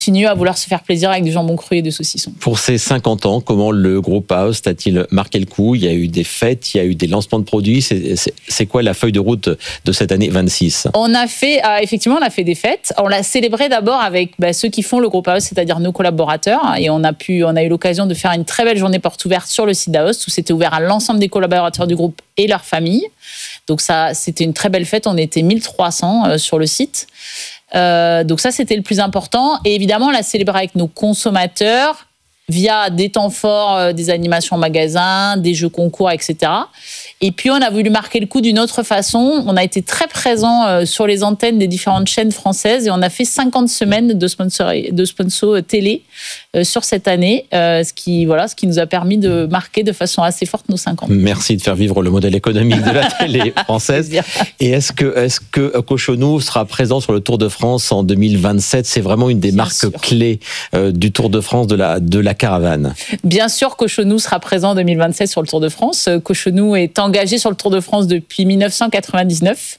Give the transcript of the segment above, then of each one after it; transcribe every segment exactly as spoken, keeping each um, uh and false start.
continue à vouloir se faire plaisir avec du jambon cru et des saucissons. Pour ces cinquante ans, comment le groupe Aoste a-t-il marqué le coup ? Il y a eu des fêtes, il y a eu des lancements de produits. C'est, c'est, c'est quoi la feuille de route de cette année vingt-six ? On a fait, euh, effectivement, on a fait des fêtes. On l'a célébré d'abord avec bah, ceux qui font le groupe Aoste, c'est-à-dire nos collaborateurs. Et on a pu, on a eu l'occasion de faire une très belle journée porte ouverte sur le site d'Aoste, où c'était ouvert à l'ensemble des collaborateurs du groupe et leurs familles. Donc ça, c'était une très belle fête. On était mille trois cents euh, sur le site. Euh, donc ça, c'était le plus important. Et évidemment, on l'a célébré avec nos consommateurs via des temps forts, euh, des animations en magasin, des jeux concours, et cetera. Et puis, on a voulu marquer le coup d'une autre façon. On a été très présents euh, sur les antennes des différentes chaînes françaises et on a fait cinquante semaines de sponsor, de sponsor télé euh, sur cette année, euh, ce qui, voilà, ce qui nous a permis de marquer de façon assez forte nos cinquante. Merci de faire vivre le modèle économique de la télé française. Et est-ce que, est-ce que Cochonou sera présent sur le Tour de France en deux mille vingt-sept ? C'est vraiment une des Bien marques sûr. clés euh, du Tour de France de la, de la caravane. Bien sûr, Cochonou sera présent en deux mille vingt-sept sur le Tour de France. Cochonou est engagé sur le Tour de France depuis dix-neuf cent quatre-vingt-dix-neuf.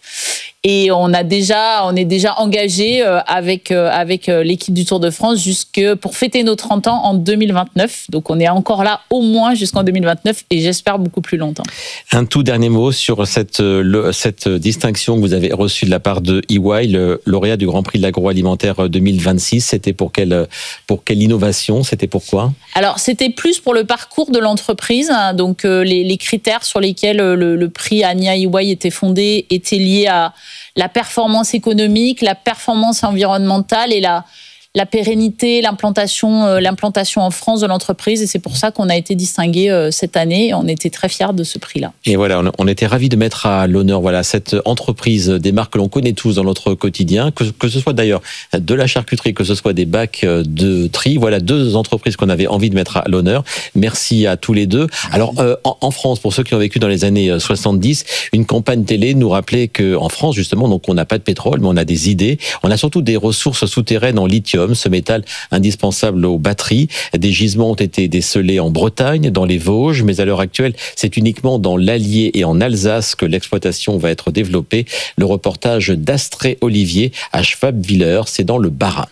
Et on a déjà, on est déjà engagé avec avec l'équipe du Tour de France jusque pour fêter nos trente ans en deux mille vingt-neuf. Donc on est encore là au moins jusqu'en deux mille vingt-neuf et j'espère beaucoup plus longtemps. Un tout dernier mot sur cette le, cette distinction que vous avez reçue de la part de E Y, le lauréat du Grand Prix de l'agroalimentaire deux mille vingt-six. C'était pour quelle pour quelle innovation ? C'était pourquoi ? Alors c'était plus pour le parcours de l'entreprise. Donc les, les critères sur lesquels le, le prix Ania E Y était fondé étaient liés à la performance économique, la performance environnementale et la, la pérennité, l'implantation, euh, l'implantation en France de l'entreprise. Et c'est pour ça qu'on a été distingué euh, cette année. On était très fiers de ce prix-là. Et voilà, on, on était ravis de mettre à l'honneur voilà, cette entreprise, des marques que l'on connaît tous dans notre quotidien, que, que ce soit d'ailleurs de la charcuterie, que ce soit des bacs de tri. Voilà deux entreprises qu'on avait envie de mettre à l'honneur. Merci à tous les deux. Alors, euh, en, en France, pour ceux qui ont vécu dans les années soixante-dix, une campagne télé nous rappelait qu'en France, justement, donc on n'a pas de pétrole, mais on a des idées. On a surtout des ressources souterraines en lithium, ce métal indispensable aux batteries. Des gisements ont été décelés en Bretagne, dans les Vosges, mais à l'heure actuelle, c'est uniquement dans l'Allier et en Alsace que l'exploitation va être développée. Le reportage d'Astrée Olivier à Schwabwiller, c'est dans le Bas-Rhin.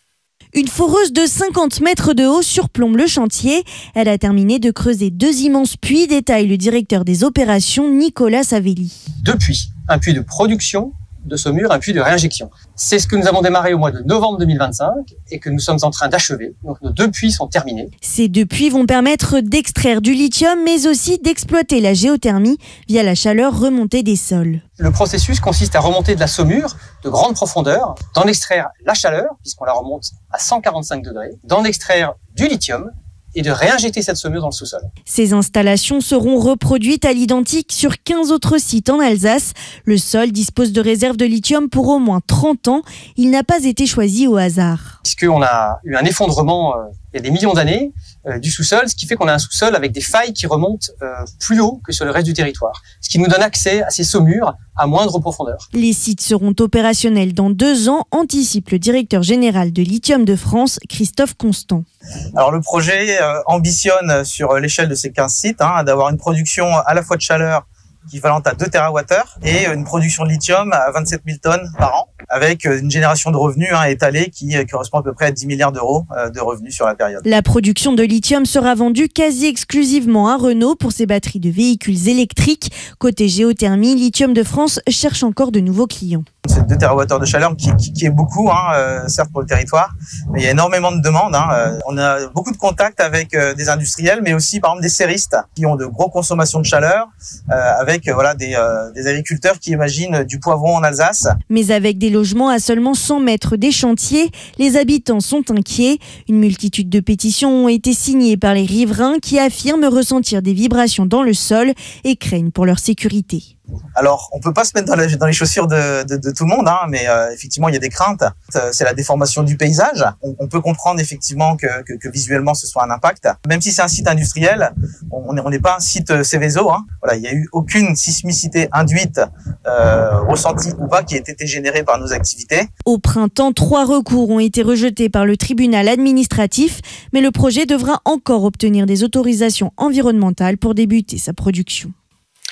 Une foreuse de cinquante mètres de haut surplombe le chantier. Elle a terminé de creuser deux immenses puits, détaille le directeur des opérations Nicolas Savelli. Deux puits, un puits de production de saumure, un puits de réinjection. C'est ce que nous avons démarré au mois de novembre deux mille vingt-cinq et que nous sommes en train d'achever. Donc nos deux puits sont terminés. Ces deux puits vont permettre d'extraire du lithium, mais aussi d'exploiter la géothermie via la chaleur remontée des sols. Le processus consiste à remonter de la saumure de grande profondeur, d'en extraire la chaleur, puisqu'on la remonte à cent quarante-cinq degrés, d'en extraire du lithium, et de réinjecter cette saumure dans le sous-sol. Ces installations seront reproduites à l'identique sur quinze autres sites en Alsace. Le sol dispose de réserves de lithium pour au moins trente ans. Il n'a pas été choisi au hasard. Puisqu'on a eu un effondrement euh, il y a des millions d'années euh, du sous-sol, ce qui fait qu'on a un sous-sol avec des failles qui remontent euh, plus haut que sur le reste du territoire. Ce qui nous donne accès à ces saumures à moindre profondeur. Les sites seront opérationnels dans deux ans, anticipe le directeur général de Lithium de France, Christophe Constant. Alors le projet euh, ambitionne sur l'échelle de ces quinze sites hein, d'avoir une production à la fois de chaleur équivalente à deux térawattheures et une production de lithium à vingt-sept mille tonnes par an, avec une génération de revenus hein, étalée qui correspond à peu près à dix milliards d'euros de revenus sur la période. La production de lithium sera vendue quasi exclusivement à Renault pour ses batteries de véhicules électriques. Côté géothermie, Lithium de France cherche encore de nouveaux clients. C'est deux térawattheures de chaleur qui, qui, qui est beaucoup, hein, euh, certes pour le territoire, mais il y a énormément de demandes. Hein, euh, on a beaucoup de contacts avec euh, des industriels, mais aussi par exemple des serristes qui ont de gros consommations de chaleur, euh, avec euh, voilà des, euh, des agriculteurs qui imaginent du poivron en Alsace. Mais avec des logements à seulement cent mètres des chantiers, les habitants sont inquiets. Une multitude de pétitions ont été signées par les riverains qui affirment ressentir des vibrations dans le sol et craignent pour leur sécurité. Alors, on peut pas se mettre dans, la, dans les chaussures de, de, de tout le monde, hein, mais euh, effectivement, il y a des craintes. C'est la déformation du paysage. On, on peut comprendre effectivement que, que, que visuellement, ce soit un impact. Même si c'est un site industriel, on n'est on n'est pas un site Seveso. Hein. Voilà, il n'y a eu aucune sismicité induite, euh, ressentie ou pas, qui ait été générée par nos activités. Au printemps, trois recours ont été rejetés par le tribunal administratif, mais le projet devra encore obtenir des autorisations environnementales pour débuter sa production.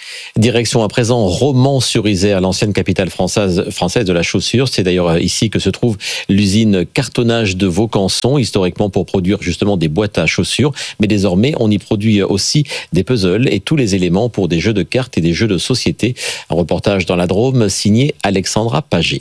Direction à présent Romans-sur-Isère, l'ancienne capitale française, française de la chaussure. C'est d'ailleurs ici que se trouve l'usine Cartonnage de Vaucanson, historiquement pour produire justement des boîtes à chaussures. Mais désormais, on y produit aussi des puzzles et tous les éléments pour des jeux de cartes et des jeux de société. Un reportage dans la Drôme signé Alexandra Paget.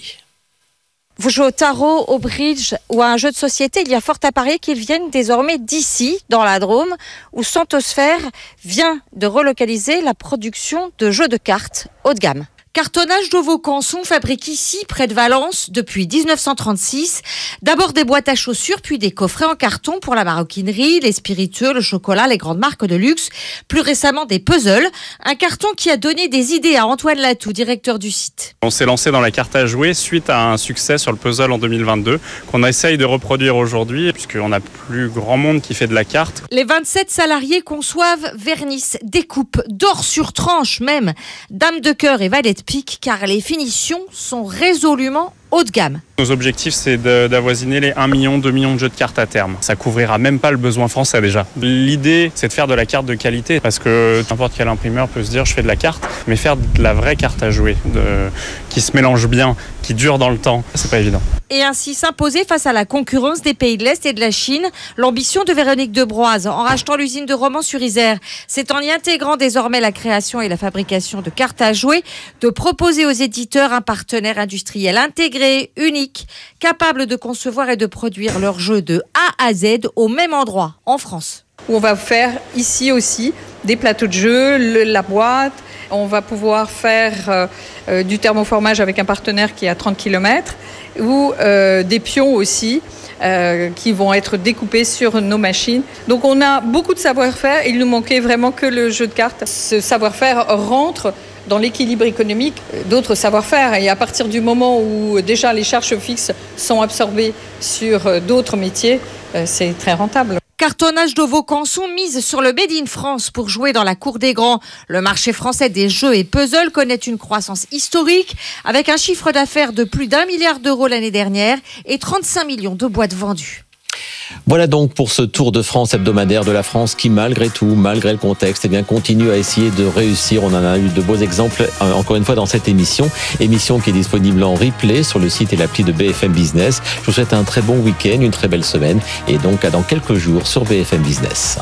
Vous jouez au tarot, au bridge ou à un jeu de société, il y a fort à parier qu'ils viennent désormais d'ici, dans la Drôme, où Santosphère vient de relocaliser la production de jeux de cartes haut de gamme. Cartonnage de Vaucanson fabrique ici, près de Valence, depuis dix-neuf cent trente-six. D'abord des boîtes à chaussures, puis des coffrets en carton pour la maroquinerie, les spiritueux, le chocolat, les grandes marques de luxe. Plus récemment, des puzzles. Un carton qui a donné des idées à Antoine Latou, directeur du site. On s'est lancé dans la carte à jouer suite à un succès sur le puzzle en deux mille vingt-deux, qu'on essaye de reproduire aujourd'hui, puisqu'on n'a plus grand monde qui fait de la carte. Les vingt-sept salariés conçoivent, vernissent, découpent, dorent sur tranche même, dame de cœur et valet de pique, car les finitions sont résolument haut de gamme. Nos objectifs, c'est de, d'avoisiner les un million, deux millions de jeux de cartes à terme. Ça couvrira même pas le besoin français déjà. L'idée, c'est de faire de la carte de qualité, parce que n'importe quel imprimeur peut se dire je fais de la carte, mais faire de la vraie carte à jouer, de, qui se mélange bien, qui dure dans le temps, c'est pas évident. Et ainsi s'imposer face à la concurrence des pays de l'Est et de la Chine. L'ambition de Véronique Debroise, en rachetant l'usine de Romans-sur-Isère, c'est en y intégrant désormais la création et la fabrication de cartes à jouer, de proposer aux éditeurs un partenaire industriel intégré, unique, capable de concevoir et de produire leurs jeux de A à Z au même endroit, en France. On va faire ici aussi des plateaux de jeux, le, la boîte. On va pouvoir faire euh, euh, du thermoformage avec un partenaire qui est à trente kilomètres ou euh, des pions aussi euh, qui vont être découpés sur nos machines. Donc on a beaucoup de savoir-faire. Il nous manquait vraiment que le jeu de cartes. Ce savoir-faire rentre dans l'équilibre économique d'autres savoir-faire. Et à partir du moment où déjà les charges fixes sont absorbées sur d'autres métiers, c'est très rentable. Cartonnage de Vaucanson mise sur le Made in France pour jouer dans la cour des grands. Le marché français des jeux et puzzles connaît une croissance historique avec un chiffre d'affaires de plus d'un milliard d'euros l'année dernière et trente-cinq millions de boîtes vendues. Voilà donc pour ce tour de France hebdomadaire de la France qui, malgré tout, malgré le contexte, eh bien, continue à essayer de réussir. On en a eu de beaux exemples, euh, encore une fois, dans cette émission. Émission qui est disponible en replay sur le site et l'appli de B F M Business. Je vous souhaite un très bon week-end, une très belle semaine et donc à dans quelques jours sur B F M Business.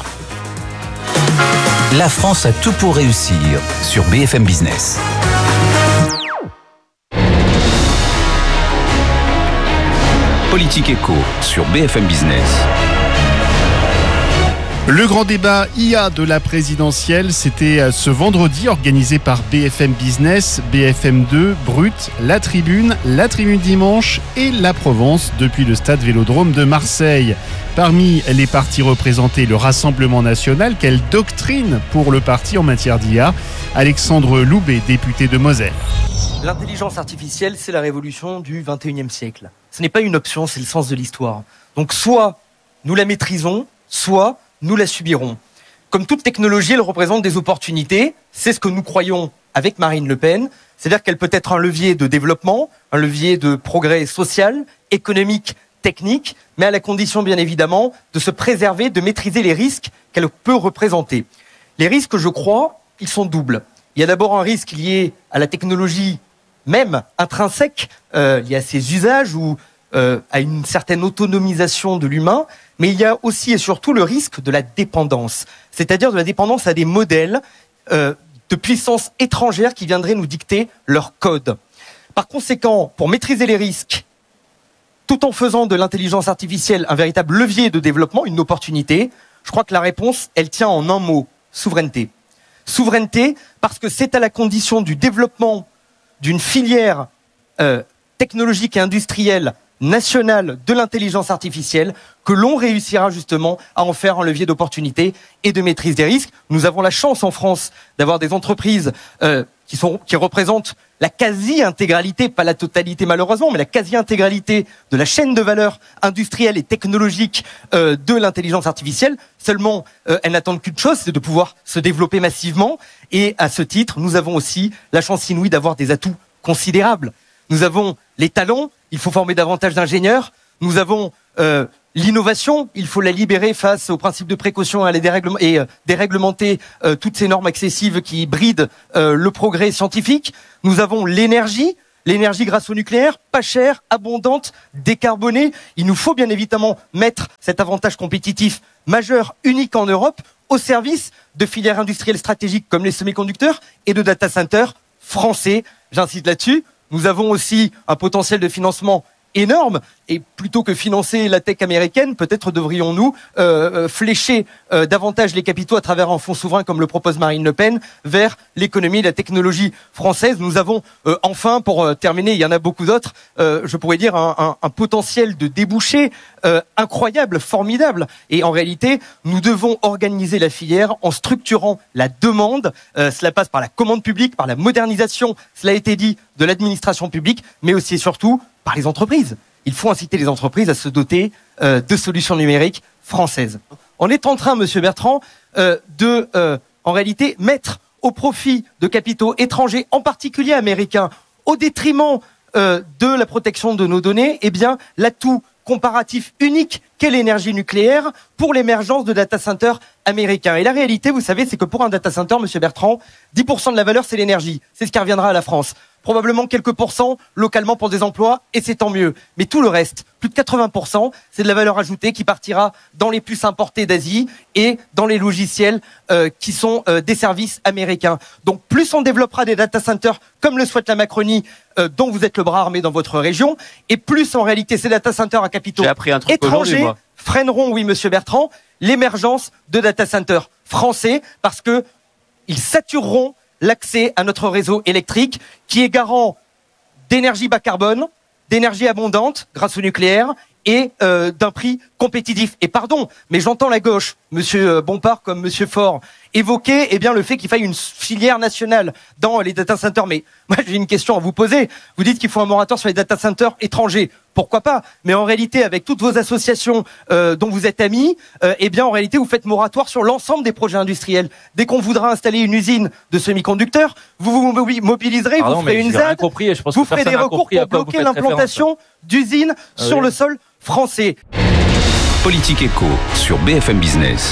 La France a tout pour réussir sur B F M Business. Politique Éco sur B F M Business. Le grand débat I A de la présidentielle, c'était ce vendredi, organisé par B F M Business, B F M deux, Brut, La Tribune, La Tribune Dimanche et La Provence depuis le stade Vélodrome de Marseille. Parmi les partis représentés, le Rassemblement national, quelle doctrine pour le parti en matière d'I A? Alexandre Loubet, député de Moselle. L'intelligence artificielle, c'est la révolution du vingt et unième siècle. Ce n'est pas une option, c'est le sens de l'histoire. Donc soit nous la maîtrisons, soit nous la subirons. Comme toute technologie, elle représente des opportunités. C'est ce que nous croyons avec Marine Le Pen. C'est-à-dire qu'elle peut être un levier de développement, un levier de progrès social, économique, technique, mais à la condition, bien évidemment, de se préserver, de maîtriser les risques qu'elle peut représenter. Les risques, je crois, ils sont doubles. Il y a d'abord un risque lié à la technologie même intrinsèque, euh, lié à ses usages ou euh, à une certaine autonomisation de l'humain, mais il y a aussi et surtout le risque de la dépendance, c'est-à-dire de la dépendance à des modèles euh, de puissance étrangère qui viendraient nous dicter leur code. Par conséquent, pour maîtriser les risques, tout en faisant de l'intelligence artificielle un véritable levier de développement, une opportunité, je crois que la réponse, elle tient en un mot, souveraineté. Souveraineté, parce que c'est à la condition du développement d'une filière euh, technologique et industrielle nationale de l'intelligence artificielle que l'on réussira justement à en faire un levier d'opportunité et de maîtrise des risques. Nous avons la chance en France d'avoir des entreprises euh, qui, sont, qui représentent la quasi-intégralité, pas la totalité malheureusement, mais la quasi-intégralité de la chaîne de valeur industrielle et technologique euh, de l'intelligence artificielle. Seulement, euh, elles n'attendent qu'une chose, c'est de pouvoir se développer massivement. Et à ce titre, nous avons aussi la chance inouïe d'avoir des atouts considérables. Nous avons les talents, il faut former davantage d'ingénieurs. Nous avons euh, L'innovation, il faut la libérer face aux principes de précaution et, dérèglement, et euh, déréglementer euh, toutes ces normes excessives qui brident euh, le progrès scientifique. Nous avons l'énergie, l'énergie grâce au nucléaire, pas chère, abondante, décarbonée. Il nous faut bien évidemment mettre cet avantage compétitif majeur, unique en Europe, au service de filières industrielles stratégiques comme les semi-conducteurs et de data centers français. J'insiste là-dessus. Nous avons aussi un potentiel de financement énorme, et plutôt que financer la tech américaine, peut-être devrions-nous euh, flécher euh, davantage les capitaux à travers un fonds souverain comme le propose Marine Le Pen vers l'économie et la technologie française. Nous avons euh, enfin, pour euh, terminer, il y en a beaucoup d'autres, euh, je pourrais dire un, un, un potentiel de débouchés euh, incroyable, formidable, et en réalité nous devons organiser la filière en structurant la demande. Euh, cela passe par la commande publique, par la modernisation, cela a été dit, de l'administration publique, mais aussi et surtout par les entreprises. Il faut inciter les entreprises à se doter euh, de solutions numériques françaises. On est en train, Monsieur Bertrand, euh, de, euh, en réalité, mettre au profit de capitaux étrangers, en particulier américains, au détriment euh, de la protection de nos données, eh bien, l'atout comparatif unique qu'est l'énergie nucléaire pour l'émergence de data centers américains. Et la réalité, vous savez, c'est que pour un data center, Monsieur Bertrand, dix pour cent de la valeur, c'est l'énergie. C'est ce qui reviendra à la France. Probablement quelques pourcents localement pour des emplois, et c'est tant mieux. Mais tout le reste, plus de quatre-vingts pour cent, c'est de la valeur ajoutée qui partira dans les puces importées d'Asie et dans les logiciels euh, qui sont euh, des services américains. Donc plus on développera des data centers comme le souhaite la Macronie, euh, dont vous êtes le bras armé dans votre région, et plus en réalité ces data centers à capitaux étrangers freineront, oui Monsieur Bertrand, l'émergence de data centers français, parce que ils satureront l'accès à notre réseau électrique qui est garant d'énergie bas carbone, d'énergie abondante grâce au nucléaire et euh, d'un prix compétitif. Et pardon, mais j'entends la gauche, Monsieur Bompard comme Monsieur Faure, évoquer eh bien, le fait qu'il faille une filière nationale dans les data centers. Mais moi j'ai une question à vous poser. Vous dites qu'il faut un moratoire sur les data centers étrangers. Pourquoi pas? Mais en réalité, avec toutes vos associations euh, dont vous êtes amis, euh, eh bien en réalité vous faites moratoire sur l'ensemble des projets industriels. Dès qu'on voudra installer une usine de semi-conducteurs, vous vous mobiliserez, Pardon, vous ferez une Z A D, compris, je pense vous ferez des recours pour bloquer l'implantation d'usines ah sur oui. le sol français. Politique Éco sur B F M Business.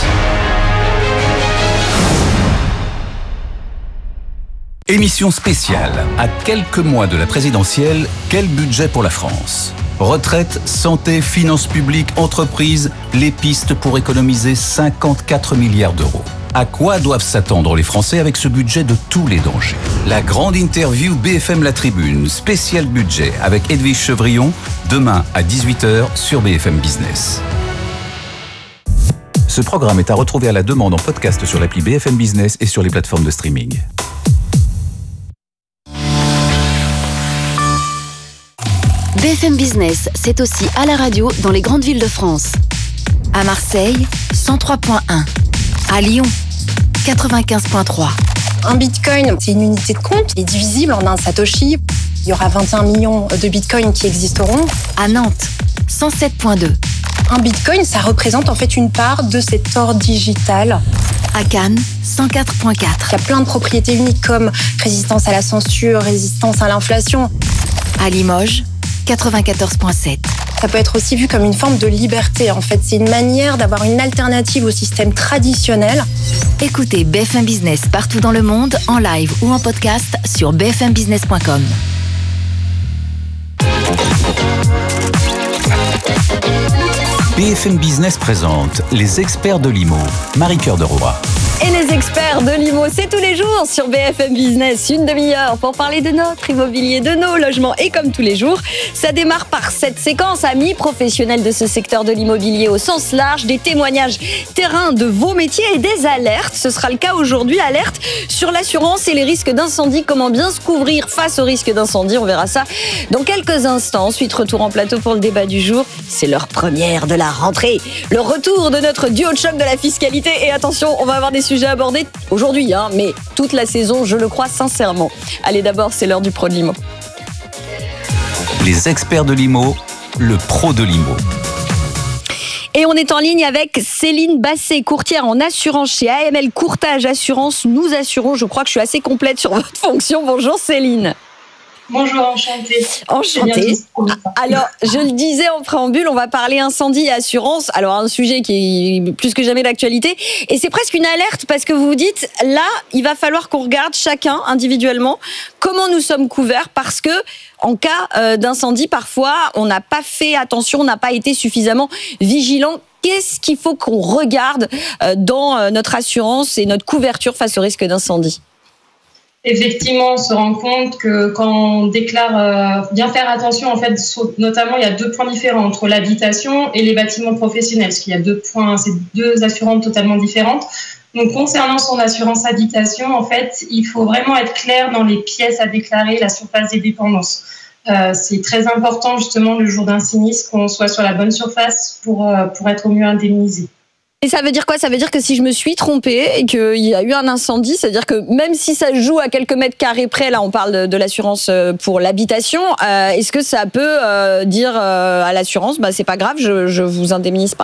Émission spéciale. À quelques mois de la présidentielle, quel budget pour la France? Retraite, santé, finances publiques, entreprises, les pistes pour économiser cinquante-quatre milliards d'euros. À quoi doivent s'attendre les Français avec ce budget de tous les dangers? La grande interview B F M La Tribune, spécial budget avec Edwige Chevrillon, demain à dix-huit heures sur B F M Business. Ce programme est à retrouver à la demande en podcast sur l'appli B F M Business et sur les plateformes de streaming. B F M Business, c'est aussi à la radio dans les grandes villes de France. À Marseille, cent trois virgule un. À Lyon, quatre-vingt-quinze virgule trois. Un bitcoin, c'est une unité de compte qui est divisible en un satoshi. Il y aura vingt et un millions de bitcoins qui existeront. À Nantes, cent sept virgule deux. Un bitcoin, ça représente en fait une part de cet or digital. À Cannes, cent quatre virgule quatre. Il y a plein de propriétés uniques comme résistance à la censure, résistance à l'inflation. À Limoges, quatre-vingt-quatorze virgule sept. Ça peut être aussi vu comme une forme de liberté. En fait, c'est une manière d'avoir une alternative au système traditionnel. Écoutez B F M Business partout dans le monde, en live ou en podcast sur b f m business point com. B F M Business présente les experts de l'I M O. Marie-Cœur de Roy. Et les experts de l'I M O, c'est tous les jours sur B F M Business, une demi-heure pour parler de notre immobilier, de nos logements. Et comme tous les jours, ça démarre par cette séquence, amis professionnels de ce secteur de l'immobilier au sens large, des témoignages terrain de vos métiers et des alertes. Ce sera le cas aujourd'hui, alerte sur l'assurance et les risques d'incendie, comment bien se couvrir face aux risques d'incendie. On verra ça dans quelques instants. Ensuite, retour en plateau pour le débat du jour. C'est l'heure première de la rentrée. Le retour de notre duo de choc de la fiscalité. Et attention, on va avoir des sujets abordés aujourd'hui, hein, mais toute la saison, je le crois sincèrement. Allez, d'abord, c'est l'heure du pro de l'I M O. Les experts de l'I M O, le pro de l'I M O. Et on est en ligne avec Céline Basset, courtière en assurance chez A M L Courtage Assurance. Nous assurons, je crois que je suis assez complète sur votre fonction. Bonjour Céline. Bonjour, enchantée. Enchantée. Alors, je le disais en préambule, on va parler incendie et assurance. Alors, un sujet qui est plus que jamais d'actualité. Et c'est presque une alerte parce que vous vous dites, là, il va falloir qu'on regarde chacun individuellement comment nous sommes couverts parce que en cas d'incendie, parfois, on n'a pas fait attention, on n'a pas été suffisamment vigilant. Qu'est-ce qu'il faut qu'on regarde dans notre assurance et notre couverture face au risque d'incendie ? Effectivement, on se rend compte que quand on déclare, euh, bien faire attention, en fait, notamment, il y a deux points différents entre l'habitation et les bâtiments professionnels, parce qu'il y a deux points, c'est deux assurances totalement différentes. Donc, concernant son assurance habitation, en fait, il faut vraiment être clair dans les pièces à déclarer, la surface des dépendances. Euh, c'est très important, justement, le jour d'un sinistre, qu'on soit sur la bonne surface pour, euh, pour être au mieux indemnisé. Et ça veut dire quoi ? Ça veut dire que si je me suis trompée et qu'il y a eu un incendie, c'est-à-dire que même si ça joue à quelques mètres carrés près, là on parle de, de l'assurance pour l'habitation, euh, est-ce que ça peut euh, dire euh, à l'assurance, bah, c'est pas grave, je, je vous indemnise pas ?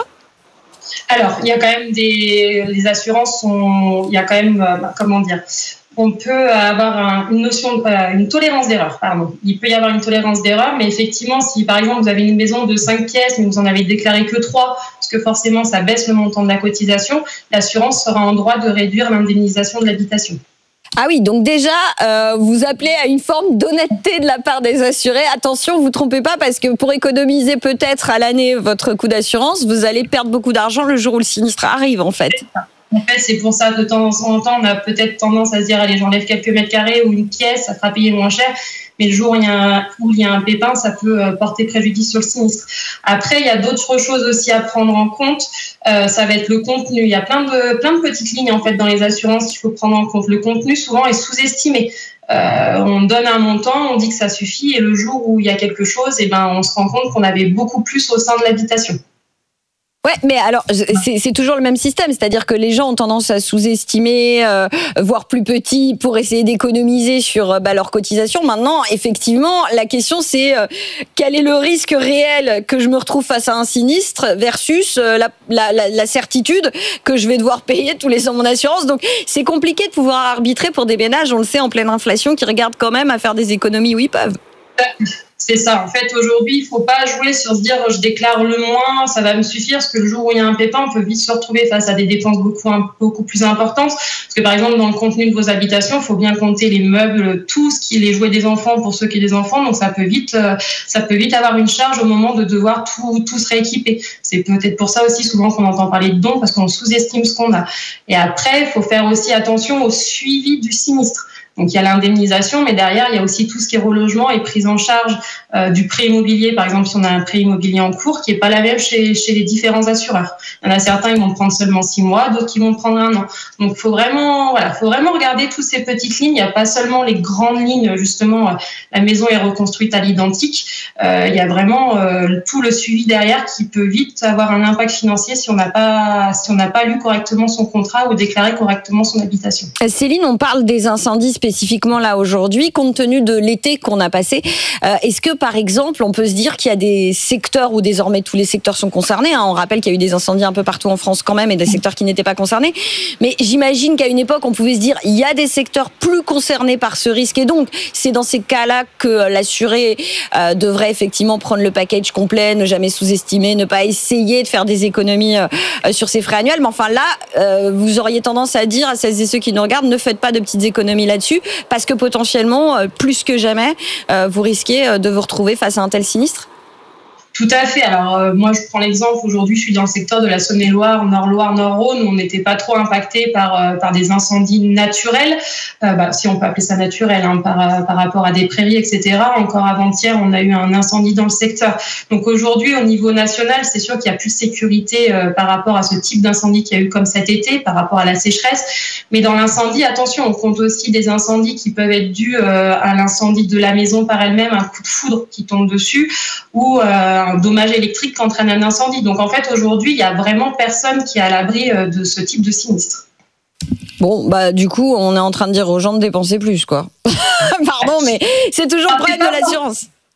Alors, il y a quand même des... Les assurances sont... Il y a quand même... Euh, comment dire ? On peut avoir un, une notion, euh, une tolérance d'erreur, pardon. Il peut y avoir une tolérance d'erreur, mais effectivement, si par exemple vous avez une maison de cinq pièces, mais vous en avez déclaré que trois, parce que forcément ça baisse le montant de la cotisation, l'assurance sera en droit de réduire l'indemnisation de l'habitation. Ah oui, donc déjà, euh, vous appelez à une forme d'honnêteté de la part des assurés. Attention, vous ne trompez pas, parce que pour économiser peut-être à l'année votre coût d'assurance, vous allez perdre beaucoup d'argent le jour où le sinistre arrive, en fait. En fait, c'est pour ça, de temps en temps, on a peut-être tendance à se dire, allez, j'enlève quelques mètres carrés ou une pièce, ça fera payer moins cher. Mais le jour où il y a un, où il y a un pépin, ça peut porter préjudice sur le sinistre. Après, il y a d'autres choses aussi à prendre en compte. Euh, ça va être le contenu. Il y a plein de, plein de petites lignes, en fait, dans les assurances qu'il faut prendre en compte. Le contenu, souvent, est sous-estimé. Euh, on donne un montant, on dit que ça suffit, et le jour où il y a quelque chose, eh ben, on se rend compte qu'on avait beaucoup plus au sein de l'habitation. Ouais, mais alors c'est, c'est toujours le même système, c'est-à-dire que les gens ont tendance à sous-estimer, euh, voire plus petit, pour essayer d'économiser sur bah, leur cotisation. Maintenant, effectivement, la question c'est euh, quel est le risque réel que je me retrouve face à un sinistre versus euh, la, la, la, la certitude que je vais devoir payer tous les ans mon assurance. Donc c'est compliqué de pouvoir arbitrer pour des ménages, on le sait, en pleine inflation, qui regardent quand même à faire des économies où ils peuvent. C'est ça. En fait, aujourd'hui, il ne faut pas jouer sur se dire je déclare le moins, ça va me suffire, parce que le jour où il y a un pépin, on peut vite se retrouver face à des dépenses beaucoup, beaucoup plus importantes. Parce que par exemple, dans le contenu de vos habitations, il faut bien compter les meubles, tout ce qui est les jouets des enfants pour ceux qui ont des enfants. Donc ça peut vite, ça peut vite avoir une charge au moment de devoir tout, tout se rééquiper. C'est peut-être pour ça aussi souvent qu'on entend parler de dons, parce qu'on sous-estime ce qu'on a. Et après, il faut faire aussi attention au suivi du sinistre. Donc il y a l'indemnisation, mais derrière il y a aussi tout ce qui est relogement et prise en charge euh, du prêt immobilier. Par exemple, si on a un prêt immobilier en cours qui est pas la même chez, chez les différents assureurs. Il y en a certains ils vont prendre seulement six mois, d'autres qui vont prendre un an. Donc faut vraiment, voilà, faut vraiment regarder toutes ces petites lignes. Il n'y a pas seulement les grandes lignes, justement, euh, la maison est reconstruite à l'identique. Euh, il y a vraiment euh, tout le suivi derrière qui peut vite avoir un impact financier si on n'a pas, si on n'a pas lu correctement son contrat ou déclaré correctement son habitation. Céline, on parle des incendies spécifiquement là aujourd'hui, compte tenu de l'été qu'on a passé. Euh, est-ce que par exemple, on peut se dire qu'il y a des secteurs où désormais tous les secteurs sont concernés, hein, on rappelle qu'il y a eu des incendies un peu partout en France quand même et des secteurs qui n'étaient pas concernés. Mais j'imagine qu'à une époque, on pouvait se dire il y a des secteurs plus concernés par ce risque et donc c'est dans ces cas-là que l'assuré euh, devrait effectivement prendre le package complet, ne jamais sous-estimer, ne pas essayer de faire des économies euh, sur ses frais annuels. Mais enfin là, euh, vous auriez tendance à dire à celles et ceux qui nous regardent, ne faites pas de petites économies là-dessus, parce que potentiellement, plus que jamais, vous risquez de vous retrouver face à un tel sinistre ? Tout à fait. Alors euh, moi, je prends l'exemple. Aujourd'hui, je suis dans le secteur de la Saône-et-Loire, Nord-Loire, Nord-Rhône, où on n'était pas trop impacté par euh, par des incendies naturels, euh, bah, si on peut appeler ça naturel, hein, par par rapport à des prairies, et cetera. Encore avant-hier, on a eu un incendie dans le secteur. Donc aujourd'hui, au niveau national, c'est sûr qu'il y a plus de sécurité euh, par rapport à ce type d'incendie qu'il y a eu comme cet été, par rapport à la sécheresse. Mais dans l'incendie, attention, on compte aussi des incendies qui peuvent être dus euh, à l'incendie de la maison par elle-même, un coup de foudre qui tombe dessus, ou euh, un dommage électrique qui entraîne un incendie. Donc en fait, aujourd'hui, il y a vraiment personne qui est à l'abri de ce type de sinistre. Bon, bah du coup, on est en train de dire aux gens de dépenser plus, quoi. Pardon, mais c'est toujours le problème de l'assurance.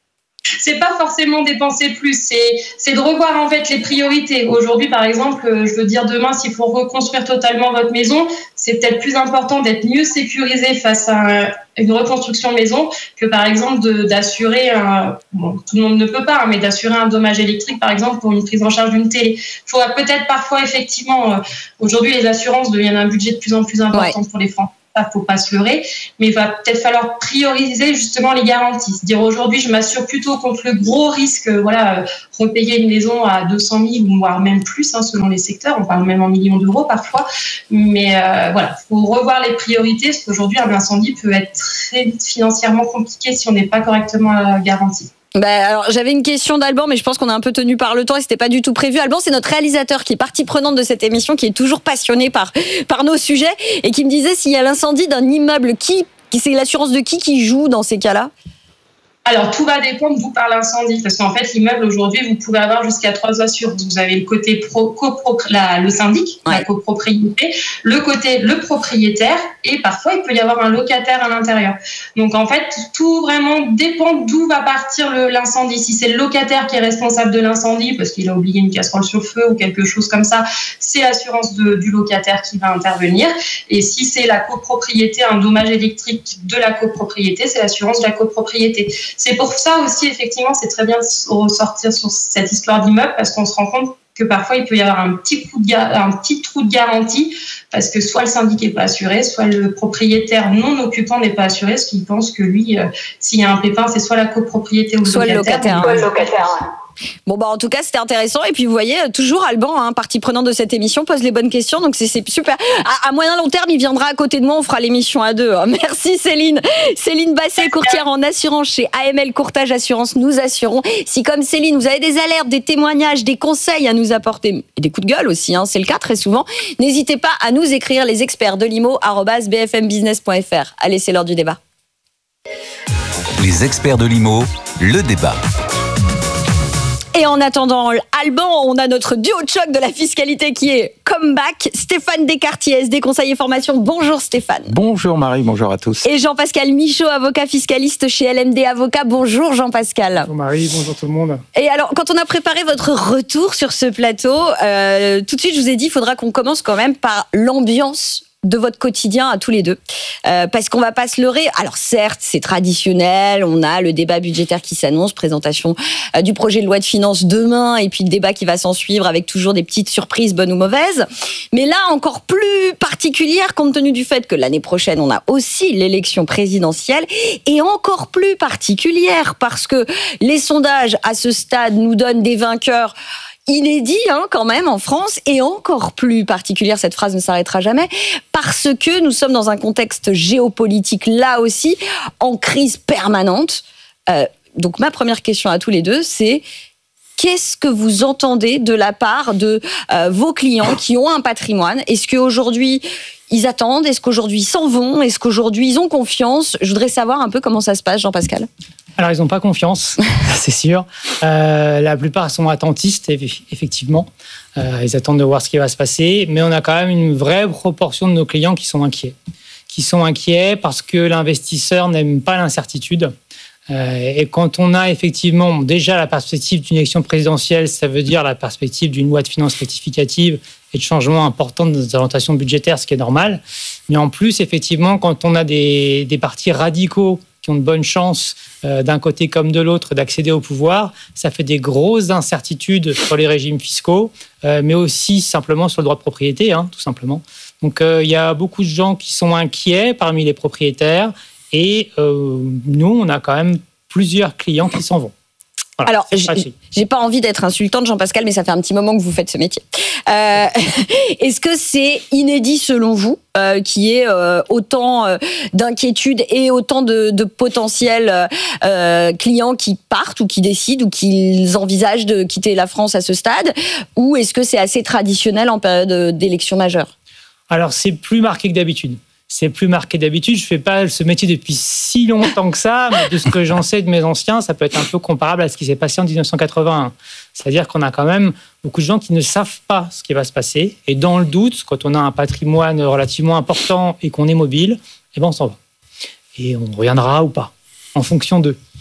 c'est pas forcément dépenser plus, c'est, c'est de revoir en fait les priorités. Aujourd'hui, par exemple, je veux dire demain, s'il faut reconstruire totalement votre maison, c'est peut-être plus important d'être mieux sécurisé face à une reconstruction maison que par exemple de, d'assurer un, bon, tout le monde ne peut pas, hein, mais d'assurer un dommage électrique par exemple pour une prise en charge d'une télé. Il faudra peut-être parfois effectivement, euh, aujourd'hui les assurances deviennent un budget de plus en plus important ouais. pour les Français. Ça, faut pas se leurrer, mais il va peut-être falloir prioriser justement les garanties. C'est-à-dire aujourd'hui, je m'assure plutôt contre le gros risque, voilà, repayer une maison à deux cent mille, voire même plus, hein, selon les secteurs. On parle même en millions d'euros parfois. Mais euh, voilà, faut revoir les priorités, parce qu'aujourd'hui, un incendie peut être très financièrement compliqué si on n'est pas correctement euh, garanti. Bah alors, j'avais une question d'Alban, mais je pense qu'on a un peu tenu par le temps et c'était pas du tout prévu. Alban, c'est notre réalisateur qui est partie prenante de cette émission, qui est toujours passionné par, par nos sujets et qui me disait s'il y a l'incendie d'un immeuble, qui, qui c'est l'assurance de qui qui joue dans ces cas-là ? Alors, tout va dépendre d'où par l'incendie, parce qu'en fait, l'immeuble, aujourd'hui, vous pouvez avoir jusqu'à trois assurances. Vous avez le côté pro, copro, la, le syndic, ouais. la copropriété, le côté le propriétaire, et parfois, il peut y avoir un locataire à l'intérieur. Donc, en fait, tout vraiment dépend d'où va partir le, l'incendie. Si c'est le locataire qui est responsable de l'incendie, parce qu'il a oublié une casserole sur le feu ou quelque chose comme ça, c'est l'assurance de, du locataire qui va intervenir. Et si c'est la copropriété, un dommage électrique de la copropriété, c'est l'assurance de la copropriété. C'est pour ça aussi, effectivement, c'est très bien de ressortir sur cette histoire d'immeuble parce qu'on se rend compte que parfois, il peut y avoir un petit, coup de ga- un petit trou de garantie parce que soit le syndic n'est pas assuré, soit le propriétaire non occupant n'est pas assuré parce qu'il pense que lui, euh, s'il y a un pépin, c'est soit la copropriété ou soit le locataire. Soit le locataire. Ouais. Bon bah en tout cas c'était intéressant et puis vous voyez toujours Alban, hein, partie prenante de cette émission, pose les bonnes questions donc c'est, c'est super. À, à moyen long terme il viendra à côté de moi, on fera l'émission à deux. Merci Céline. Céline Basset, courtière en assurance chez A M L Courtage Assurance. Nous assurons. Si comme Céline vous avez des alertes, des témoignages, des conseils à nous apporter et des coups de gueule aussi, hein, c'est le cas très souvent, n'hésitez pas à nous écrire les experts de l'I M O arobase b f m business point f r. Allez, c'est l'heure du débat. Les experts de l'I M O, le débat. Et en attendant Alban, on a notre duo de choc de la fiscalité qui est comeback. Stéphane Descartier, S D Conseil et Formation. Bonjour Stéphane. Bonjour Marie, bonjour à tous. Et Jean-Pascal Michaud, avocat fiscaliste chez L M D Avocats. Bonjour Jean-Pascal. Bonjour Marie, bonjour tout le monde. Et alors, quand on a préparé votre retour sur ce plateau, euh, tout de suite je vous ai dit, il faudra qu'on commence quand même par l'ambiance de votre quotidien à tous les deux. Euh, parce qu'on va pas se leurrer. Alors certes, c'est traditionnel, on a le débat budgétaire qui s'annonce, présentation euh, du projet de loi de finances demain, et puis le débat qui va s'en suivre avec toujours des petites surprises, bonnes ou mauvaises. Mais là, encore plus particulière, compte tenu du fait que l'année prochaine, on a aussi l'élection présidentielle, et encore plus particulière, parce que les sondages, à ce stade, nous donnent des vainqueurs inédit hein, quand même en France, et encore plus particulière, cette phrase ne s'arrêtera jamais, parce que nous sommes dans un contexte géopolitique là aussi en crise permanente. Euh, donc ma première question à tous les deux, c'est qu'est-ce que vous entendez de la part de euh, vos clients qui ont un patrimoine ? Est-ce qu'aujourd'hui ils attendent ? Est-ce qu'aujourd'hui ils s'en vont ? Est-ce qu'aujourd'hui ils ont confiance ? Je voudrais savoir un peu comment ça se passe, Jean-Pascal. Alors, ils n'ont pas confiance, c'est sûr. Euh, la plupart sont attentistes, effectivement. Euh, ils attendent de voir ce qui va se passer. Mais on a quand même une vraie proportion de nos clients qui sont inquiets. Qui sont inquiets parce que l'investisseur n'aime pas l'incertitude. Euh, et quand on a effectivement déjà la perspective d'une élection présidentielle, ça veut dire la perspective d'une loi de finances rectificative et de changements importants de nos orientations budgétaires, ce qui est normal. Mais en plus, effectivement, quand on a des, des partis radicaux qui ont de bonnes chances, euh, d'un côté comme de l'autre, d'accéder au pouvoir, ça fait des grosses incertitudes sur les régimes fiscaux, euh, mais aussi simplement sur le droit de propriété, hein, tout simplement. Donc, euh, il y a beaucoup de gens qui sont inquiets parmi les propriétaires, et euh, nous, on a quand même plusieurs clients qui s'en vont. Voilà, alors, j'ai, j'ai pas envie d'être insultante, Jean-Pascal, mais ça fait un petit moment que vous faites ce métier. Euh, est-ce que c'est inédit selon vous, euh, qu'il y ait euh, autant euh, d'inquiétudes et autant de, de potentiels euh, clients qui partent ou qui décident ou qui envisagent de quitter la France à ce stade, ou est-ce que c'est assez traditionnel en période d'élection majeure ? Alors, c'est plus marqué que d'habitude. C'est plus marqué d'habitude. Je ne fais pas ce métier depuis si longtemps que ça, mais de ce que j'en sais de mes anciens, ça peut être un peu comparable à ce qui s'est passé en dix-neuf cent quatre-vingt-un. C'est-à-dire qu'on a quand même beaucoup de gens qui ne savent pas ce qui va se passer. Et dans le doute, quand on a un patrimoine relativement important et qu'on est mobile, eh ben on s'en va. Et on reviendra ou pas, en fonction d'eux.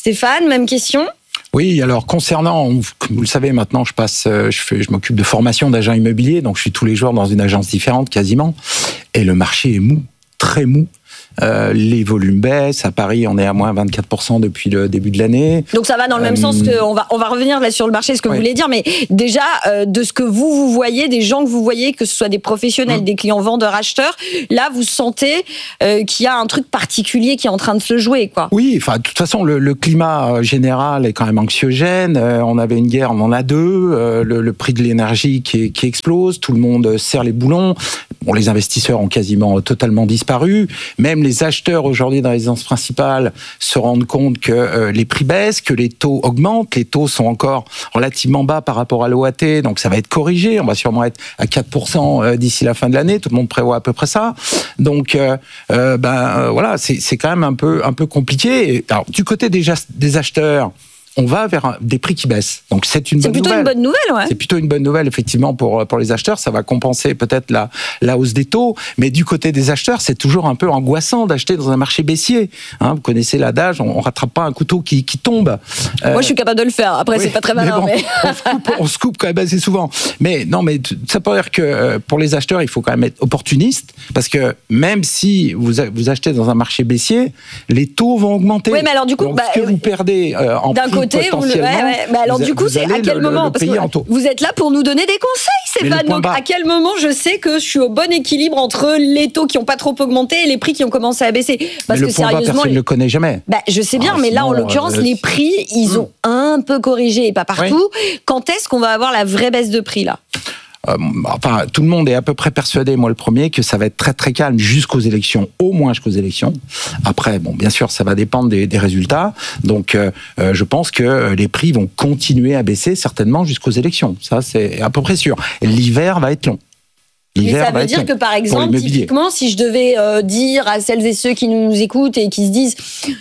Stéphane, même question. Oui, alors concernant, comme vous le savez maintenant, je passe, je fais, je m'occupe de formation d'agent immobilier, donc je suis tous les jours dans une agence différente quasiment, et le marché est mou, très mou. Euh, les volumes baissent. À Paris, on est à moins vingt-quatre pour cent depuis le début de l'année. Donc ça va dans le même euh, sens que on va on va revenir là sur le marché, ce que oui. vous voulez dire, mais déjà euh, de ce que vous vous voyez, des gens que vous voyez, que ce soit des professionnels, mmh. des clients vendeurs, acheteurs, là vous sentez euh, qu'il y a un truc particulier qui est en train de se jouer, quoi. Oui, enfin de toute façon le, le climat général est quand même anxiogène. Euh, on avait une guerre, on en a deux. Euh, le, le prix de l'énergie qui, qui explose, tout le monde serre les boulons. Bon, les investisseurs ont quasiment totalement disparu. Même les acheteurs aujourd'hui dans les résidences principales se rendent compte que euh, les prix baissent, que les taux augmentent. Les taux sont encore relativement bas par rapport à l'O A T, donc ça va être corrigé. On va sûrement être à quatre pour cent d'ici la fin de l'année. Tout le monde prévoit à peu près ça. Donc, euh, euh, ben euh, voilà, c'est, c'est quand même un peu un peu compliqué. Alors, du côté des, des acheteurs, on va vers des prix qui baissent. Donc c'est une c'est bonne nouvelle. C'est plutôt une bonne nouvelle, ouais. C'est plutôt une bonne nouvelle, effectivement, pour, pour les acheteurs. Ça va compenser peut-être la, la hausse des taux. Mais du côté des acheteurs, c'est toujours un peu angoissant d'acheter dans un marché baissier. Hein, vous connaissez l'adage, on ne rattrape pas un couteau qui, qui tombe. Euh, Moi, je suis capable de le faire. Après, oui, c'est pas très malin. Mais bon, mais... on, se coupe, on se coupe quand même assez souvent. Mais non, mais ça peut dire que pour les acheteurs, il faut quand même être opportuniste. Parce que même si vous, vous achetez dans un marché baissier, les taux vont augmenter. Oui, mais alors du coup... Donc, bah, ce que vous perdez euh, en d'un prix côté, potentiellement... Ouais, ouais. Mais alors vous, du coup, c'est à quel le, moment le parce que vous êtes là pour nous donner des conseils, Stéphane. Donc bas. À quel moment je sais que je suis au bon équilibre entre les taux qui n'ont pas trop augmenté et les prix qui ont commencé à baisser. Parce mais que le point sérieusement, bas, personne ne les... le connaît jamais. Bah, je sais bien, ah, mais sinon, là en l'occurrence, euh, les prix, ils mmh. ont un peu corrigé et pas partout. Oui. Quand est-ce qu'on va avoir la vraie baisse de prix là? Euh, enfin, tout le monde est à peu près persuadé, moi le premier, que ça va être très très calme jusqu'aux élections, au moins jusqu'aux élections. Après, bon, bien sûr, ça va dépendre des, des résultats. Donc, euh, je pense que les prix vont continuer à baisser certainement jusqu'aux élections. Ça, c'est à peu près sûr. Et l'hiver va être long. Mais ça veut dire que, par exemple, typiquement, si je devais euh, dire à celles et ceux qui nous écoutent et qui se disent...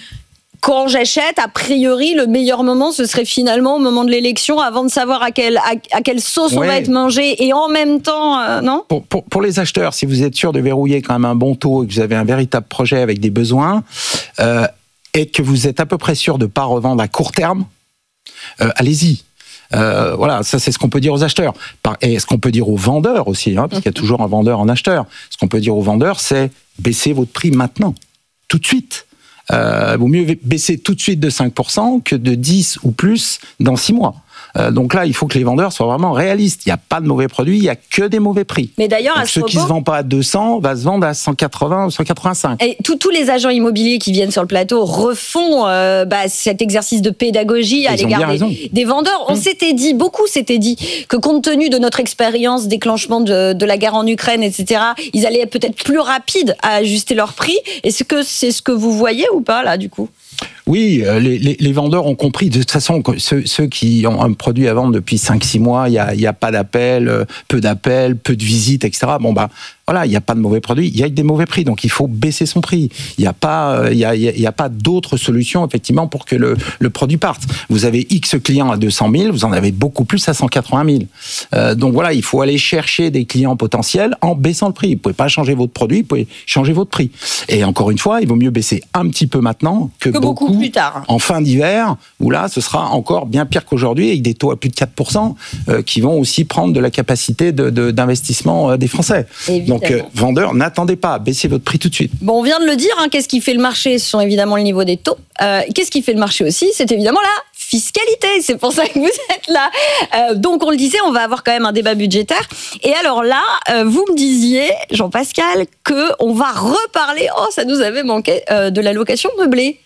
Quand j'achète, a priori, le meilleur moment, ce serait finalement au moment de l'élection, avant de savoir à quelle, à, à quelle sauce ouais. on va être mangé, et en même temps, euh, non pour, pour, pour les acheteurs, si vous êtes sûr de verrouiller quand même un bon taux et que vous avez un véritable projet avec des besoins, euh, et que vous êtes à peu près sûr de ne pas revendre à court terme, euh, allez-y. Euh, voilà, ça c'est ce qu'on peut dire aux acheteurs. Et ce qu'on peut dire aux vendeurs aussi, hein, parce qu'il y a toujours un vendeur, un acheteur. Ce qu'on peut dire aux vendeurs, c'est baissez votre prix maintenant, tout de suite. Euh, vaut mieux baisser tout de suite de cinq pour cent que de dix ou plus dans six mois. Euh, donc là, il faut que les vendeurs soient vraiment réalistes. Il n'y a pas de mauvais produits, il n'y a que des mauvais prix. Mais d'ailleurs, donc, à ce ceux propos, qui ne se vendent pas à deux cents va se vendre à cent quatre-vingts ou cent quatre-vingt-cinq. Et tous les agents immobiliers qui viennent sur le plateau refont euh, bah, cet exercice de pédagogie à l'égard des, des vendeurs. On mmh. s'était dit, beaucoup s'était dit, que compte tenu de notre expérience, déclenchement de, de la guerre en Ukraine, et cetera, ils allaient être peut-être plus rapides à ajuster leur prix. Est-ce que c'est ce que vous voyez ou pas, là, du coup ? Oui, les, les, les vendeurs ont compris. De toute façon, ceux, ceux qui ont un produit à vendre depuis cinq six mois, il n'y a, y a pas d'appel, peu d'appels, peu de visites, et cetera. Bon, bah, voilà, il n'y a pas de mauvais produits, il y a des mauvais prix, donc il faut baisser son prix. Il n'y a pas, il y a, il y a pas d'autre solution, effectivement, pour que le, le produit parte. Vous avez X clients à deux cent mille, vous en avez beaucoup plus à cent quatre-vingt mille. Euh, donc voilà, il faut aller chercher des clients potentiels en baissant le prix. Vous ne pouvez pas changer votre produit, vous pouvez changer votre prix. Et encore une fois, il vaut mieux baisser un petit peu maintenant que, que beaucoup, beaucoup plus tard. En fin d'hiver, où là, ce sera encore bien pire qu'aujourd'hui, avec des taux à plus de quatre pour cent euh, qui vont aussi prendre de la capacité de, de, d'investissement euh, des Français. Évidemment. Donc, euh, vendeurs, n'attendez pas, baissez votre prix tout de suite. Bon, on vient de le dire, hein, qu'est-ce qui fait le marché? Ce sont évidemment le niveau des taux. Euh, qu'est-ce qui fait le marché aussi? C'est évidemment la fiscalité. C'est pour ça que vous êtes là. Euh, donc, on le disait, on va avoir quand même un débat budgétaire. Et alors là, euh, vous me disiez, Jean-Pascal, qu'on va reparler, oh, ça nous avait manqué, euh, de l'allocation meublée.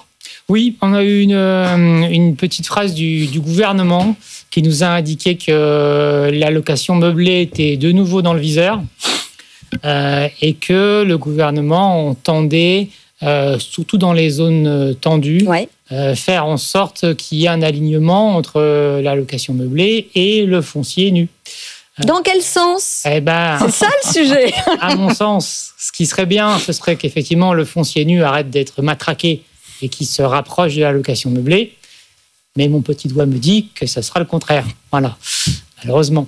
Oui, on a eu une, une petite phrase du, du gouvernement qui nous a indiqué que l'allocation meublée était de nouveau dans le viseur euh, et que le gouvernement entendait, euh, surtout dans les zones tendues, ouais. euh, faire en sorte qu'il y ait un alignement entre l'allocation meublée et le foncier nu. Dans quel sens? Eh ben, c'est ça le sujet. À mon sens, ce qui serait bien, ce serait qu'effectivement le foncier nu arrête d'être matraqué et qui se rapproche de la location meublée. Mais mon petit doigt me dit que ça sera le contraire. Voilà, malheureusement.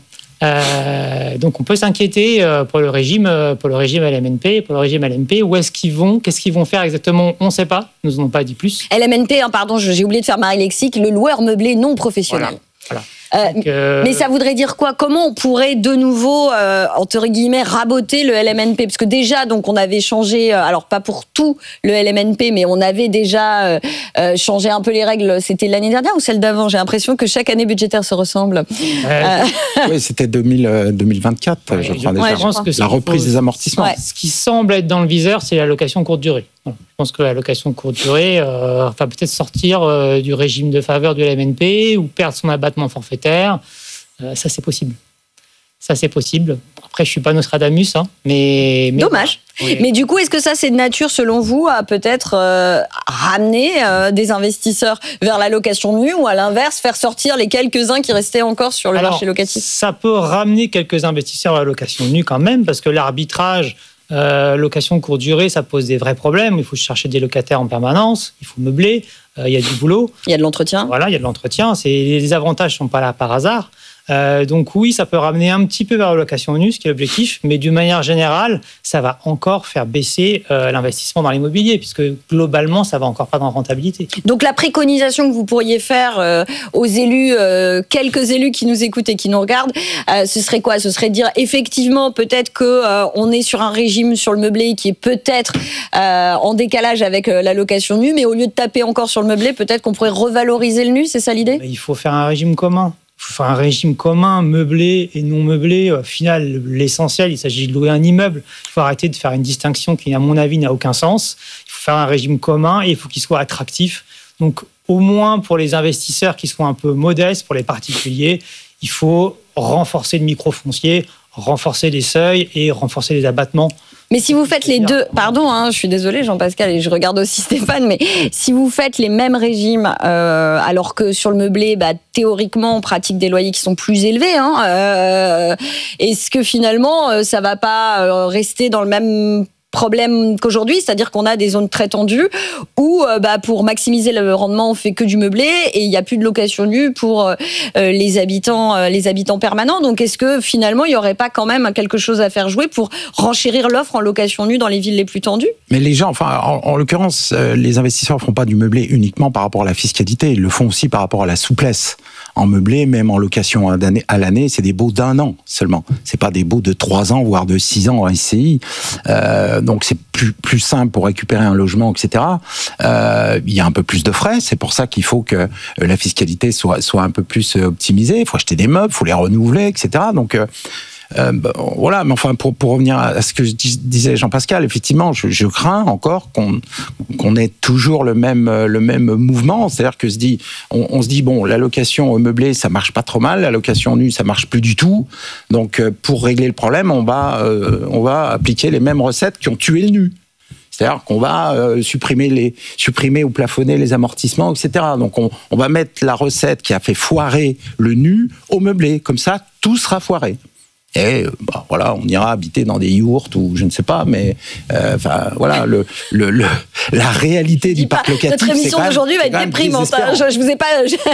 Euh, donc on peut s'inquiéter euh, pour le régime, euh, pour le régime L M N P, pour le régime L M P. Où est-ce qu'ils vont? Qu'est-ce qu'ils vont faire exactement? On ne sait pas. Ils nous en ont pas dit plus. L M N P, hein, pardon, j'ai oublié de faire Marie Lexique, le loueur meublé non professionnel. Voilà. Voilà. Euh, Donc, euh... Mais ça voudrait dire quoi? Comment on pourrait de nouveau, euh, entre guillemets, raboter le L M N P? Parce que déjà, donc, on avait changé, euh, alors pas pour tout le L M N P, mais on avait déjà euh, euh, changé un peu les règles. C'était l'année dernière ou celle d'avant? J'ai l'impression que chaque année budgétaire se ressemble. Euh... Euh... Oui, c'était deux mille vingt-quatre, ouais, je crois déjà. Ouais, je pense que la reprise faut... des amortissements. Ouais. Ce qui semble être dans le viseur, c'est l'allocation courte durée. Voilà. Je pense que l'allocation courte durée euh, va peut-être sortir euh, du régime de faveur du L M N P ou perdre son abattement forfaitaire. Euh, ça, c'est possible. Ça, c'est possible. Après, je ne suis pas Nostradamus, hein, mais, mais... Dommage. Oui. Mais du coup, est-ce que ça, c'est de nature, selon vous, à peut-être euh, ramener euh, des investisseurs vers la location nue ou à l'inverse, faire sortir les quelques-uns qui restaient encore sur le Alors, marché locatif? Ça peut ramener quelques investisseurs à la location nue quand même, parce que l'arbitrage Euh, location courte durée, ça pose des vrais problèmes. Il faut chercher des locataires en permanence, il faut meubler, euh, il y a du boulot. Il y a de l'entretien. Voilà, il y a de l'entretien. C'est, les avantages ne sont pas là par hasard. Euh, donc oui, ça peut ramener un petit peu vers la location nue, ce qui est l'objectif, mais d'une manière générale, ça va encore faire baisser euh, l'investissement dans l'immobilier, puisque globalement, ça va encore pas dans la rentabilité. Donc la préconisation que vous pourriez faire euh, aux élus, euh, quelques élus qui nous écoutent et qui nous regardent, euh, ce serait quoi? Ce serait de dire effectivement peut-être que euh, on est sur un régime sur le meublé qui est peut-être euh, en décalage avec euh, la location nue, mais au lieu de taper encore sur le meublé, peut-être qu'on pourrait revaloriser le nu, c'est ça l'idée? Il faut faire un régime commun. Il faut faire un régime commun, meublé et non meublé. Au final, l'essentiel, il s'agit de louer un immeuble. Il faut arrêter de faire une distinction qui, à mon avis, n'a aucun sens. Il faut faire un régime commun et il faut qu'il soit attractif. Donc, au moins pour les investisseurs qui sont un peu modestes, pour les particuliers, il faut renforcer le microfoncier, renforcer les seuils et renforcer les abattements. Mais si vous faites les deux, pardon, hein, je suis désolée Jean-Pascal et je regarde aussi Stéphane, mais si vous faites les mêmes régimes, euh, alors que sur le meublé, bah, théoriquement, on pratique des loyers qui sont plus élevés, hein, euh, est-ce que finalement, ça va pas rester dans le même problème qu'aujourd'hui, c'est-à-dire qu'on a des zones très tendues où, euh, bah, pour maximiser le rendement, on fait que du meublé et il n'y a plus de location nue pour euh, les habitants, euh, les habitants permanents. Donc, est-ce que finalement, il n'y aurait pas quand même quelque chose à faire jouer pour renchérir l'offre en location nue dans les villes les plus tendues? Mais les gens, enfin, en, en l'occurrence, euh, les investisseurs ne font pas du meublé uniquement par rapport à la fiscalité, ils le font aussi par rapport à la souplesse. En meublé, même en location à l'année, c'est des baux d'un an seulement. C'est pas des baux de trois ans, voire de six ans en S C I. Euh, donc c'est plus plus simple pour récupérer un logement, et cetera. Euh, il y a un peu plus de frais. C'est pour ça qu'il faut que la fiscalité soit soit un peu plus optimisée. Il faut acheter des meubles, il faut les renouveler, et cetera. Donc euh, Euh, bah, voilà, mais enfin pour pour revenir à ce que disait Jean-Pascal, effectivement, je, je crains encore qu'on qu'on ait toujours le même le même mouvement, c'est-à-dire que se dit on, on se dit bon, la location meublée ça marche pas trop mal, la location nue ça marche plus du tout, donc euh, pour régler le problème, on va euh, on va appliquer les mêmes recettes qui ont tué le nu. C'est-à-dire qu'on va euh, supprimer les supprimer ou plafonner les amortissements, et cetera. Donc on, on va mettre la recette qui a fait foirer le nu au meublé, comme ça tout sera foiré. Et bah, voilà, on ira habiter dans des yourtes ou je ne sais pas, mais euh, enfin voilà, le, le, le la réalité du parc locatif. Notre émission d'aujourd'hui va être déprimante. Hein, je, je vous ai pas. Je...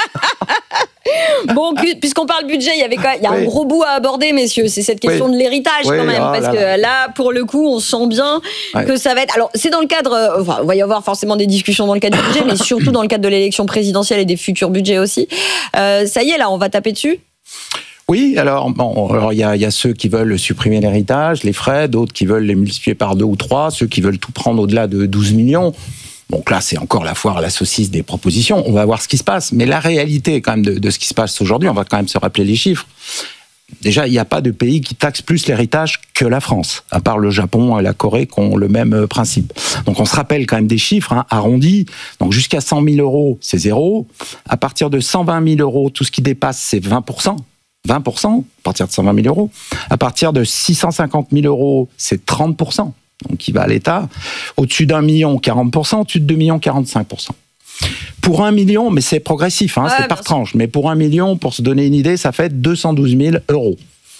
Bon, puisqu'on parle budget, il y avait quand même, il y a oui. un gros bout à aborder, messieurs. C'est cette question oui. de l'héritage oui, quand même, oh, parce là, que là. là, pour le coup, on sent bien ouais. que ça va être. Alors, c'est dans le cadre. Enfin, il va y avoir forcément des discussions dans le cadre du budget, mais surtout dans le cadre de l'élection présidentielle et des futurs budgets aussi. Euh, ça y est, là, on va taper dessus. Oui, alors bon, alors il y a, il y a ceux qui veulent supprimer l'héritage, les frais, d'autres qui veulent les multiplier par deux ou trois, ceux qui veulent tout prendre au-delà de douze millions. Donc là, c'est encore la foire à la saucisse des propositions. On va voir ce qui se passe. Mais la réalité, quand même, de, de ce qui se passe aujourd'hui, on va quand même se rappeler les chiffres. Déjà, il n'y a pas de pays qui taxe plus l'héritage que la France, à part le Japon et la Corée qui ont le même principe. Donc on se rappelle quand même des chiffres hein, arrondis. Donc jusqu'à cent mille euros, c'est zéro. À partir de cent vingt mille euros, tout ce qui dépasse, c'est vingt pour cent. vingt pour cent à partir de cent vingt mille euros. À partir de six cent cinquante mille euros, c'est trente pour cent. Donc, qui va à l'État. Au-dessus d'un million, quarante pour cent. Au-dessus de deux millions, quarante-cinq pour cent. Pour un million, mais c'est progressif, hein, ouais, c'est par tranche. Mais pour un million, pour se donner une idée, ça fait deux cent douze mille euros.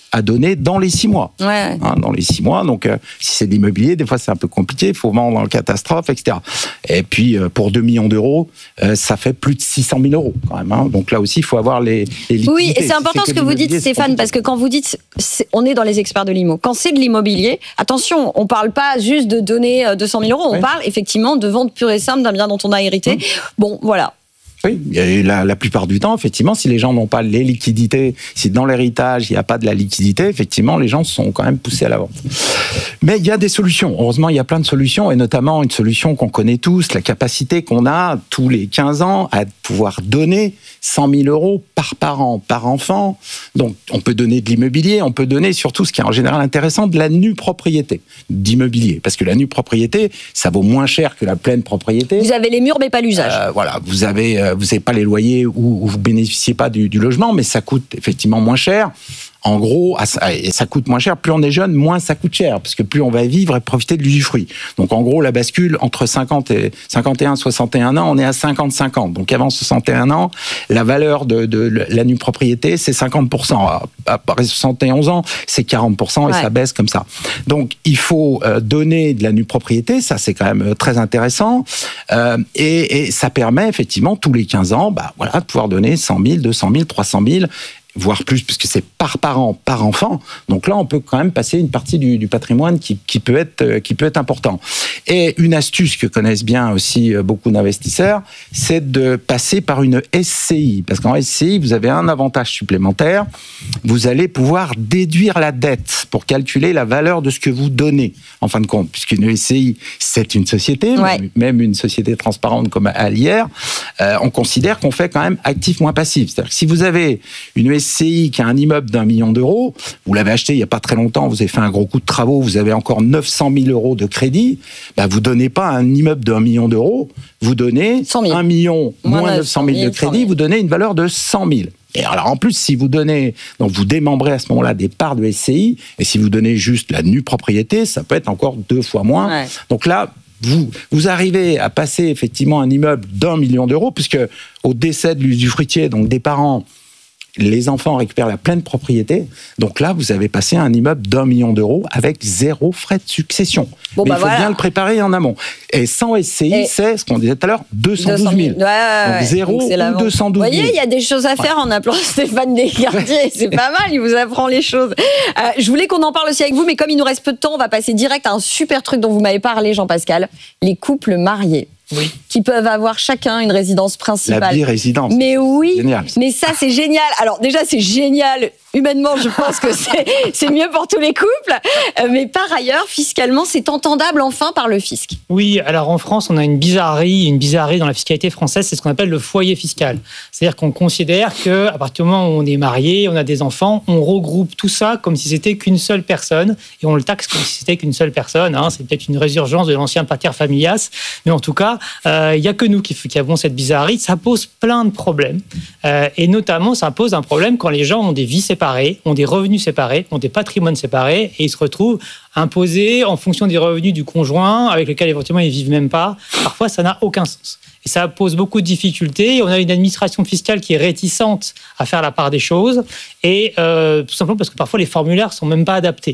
à donner dans les six mois. Ouais. Hein, dans les six mois, donc euh, si c'est de l'immobilier, des fois c'est un peu compliqué, il faut vendre dans le catastrophe, et cetera. Et puis euh, pour deux millions d'euros, euh, ça fait plus de six cent mille euros quand même. Hein. Donc là aussi, il faut avoir les, les liquidités. Oui, et c'est important si ce que vous dites, Stéphane, parce que quand vous dites, c'est, on est dans les experts de l'immo. Quand c'est de l'immobilier, attention, on parle pas juste de donner deux cent mille euros, on ouais. parle effectivement de vente pure et simple d'un bien dont on a hérité. Mmh. Bon, voilà. Oui, la, la plupart du temps, effectivement, si les gens n'ont pas les liquidités, si dans l'héritage, il n'y a pas de la liquidité, effectivement, les gens sont quand même poussés à la vente. Mais il y a des solutions. Heureusement, il y a plein de solutions, et notamment une solution qu'on connaît tous, la capacité qu'on a tous les quinze ans à pouvoir donner cent mille euros par parent, par enfant. Donc, on peut donner de l'immobilier, on peut donner surtout, ce qui est en général intéressant, de la nue propriété d'immobilier. Parce que la nue propriété, ça vaut moins cher que la pleine propriété. Vous avez les murs, mais pas l'usage. Euh, voilà, vous avez... Euh, vous n'avez pas les loyers ou vous ne bénéficiez pas du, du logement, mais ça coûte effectivement moins cher. En gros, et ça coûte moins cher, plus on est jeune, moins ça coûte cher, parce que plus on va vivre et profiter de l'usufruit. Donc en gros, la bascule entre cinquante et, cinquante et un et soixante et un ans, on est à cinquante cinquante. Donc avant soixante et un ans, la valeur de, de la nue propriété, c'est cinquante pour cent. Après soixante et onze ans, c'est quarante pour cent et ouais. ça baisse comme ça. Donc il faut donner de la nue propriété, ça c'est quand même très intéressant. Euh, et, et ça permet effectivement, tous les quinze ans, bah, voilà, de pouvoir donner cent mille, deux cent mille, trois cent mille, voire plus, puisque c'est par parent, par enfant. Donc là, on peut quand même passer une partie du, du patrimoine qui, qui, peut être, qui peut être important. Et une astuce que connaissent bien aussi beaucoup d'investisseurs, c'est de passer par une S C I. Parce qu'en S C I, vous avez un avantage supplémentaire. Vous allez pouvoir déduire la dette pour calculer la valeur de ce que vous donnez, en fin de compte. Puisqu'une S C I, c'est une société, ouais. même une société transparente comme Alier, euh, on considère qu'on fait quand même actif moins passif. C'est-à-dire que si vous avez une S C I qui a un immeuble d'un million d'euros, vous l'avez acheté il n'y a pas très longtemps, vous avez fait un gros coup de travaux, vous avez encore neuf cent mille euros de crédit, bah vous ne donnez pas un immeuble d'un million d'euros, vous donnez un million moins neuf cent mille de crédit, vous donnez une valeur de cent mille. Et alors en plus, si vous donnez, donc vous démembrez à ce moment-là des parts de S C I, et si vous donnez juste la nue propriété, ça peut être encore deux fois moins. Ouais. Donc là, Vous, vous arrivez à passer effectivement un immeuble d'un million d'euros, puisque au décès de l'usufruitier, donc des parents, les enfants récupèrent la pleine propriété. Donc là, vous avez passé un immeuble d'un million d'euros avec zéro frais de succession. Bon, Mais bah il faut voilà. bien le préparer en amont. Et sans S C I, Et c'est ce qu'on disait tout à l'heure, deux cent douze mille. Ouais, ouais, ouais. Donc zéro ou deux cent douze mille. Vous voyez, il y a des choses à faire ouais. en appelant Stéphane Desgardiers. C'est pas mal, il vous apprend les choses. Euh, je voulais qu'on en parle aussi avec vous, mais comme il nous reste peu de temps, on va passer direct à un super truc dont vous m'avez parlé, Jean-Pascal. Les couples mariés. Oui. Qui peuvent avoir chacun une résidence principale. La bi-résidence. Mais oui, génial. Mais ça c'est génial. Alors déjà c'est génial. Humainement, je pense que c'est, c'est mieux pour tous les couples. Euh, mais par ailleurs, fiscalement, c'est entendable enfin par le fisc. Oui, alors en France, on a une bizarrerie, une bizarrerie dans la fiscalité française, c'est ce qu'on appelle le foyer fiscal. C'est-à-dire qu'on considère qu'à partir du moment où on est marié, on a des enfants, on regroupe tout ça comme si c'était qu'une seule personne et on le taxe comme si c'était qu'une seule personne. Hein. C'est peut-être une résurgence de l'ancien pater familias, mais en tout cas, il euh, n'y a que nous qui, qui avons cette bizarrerie. Ça pose plein de problèmes. Euh, et notamment, ça pose un problème quand les gens ont des vies séparées, ont des revenus séparés, ont des patrimoines séparés, et ils se retrouvent imposés en fonction des revenus du conjoint, avec lequel éventuellement ils ne vivent même pas. Parfois, ça n'a aucun sens. Et ça pose beaucoup de difficultés. On a une administration fiscale qui est réticente à faire la part des choses, et euh, tout simplement parce que parfois les formulaires ne sont même pas adaptés.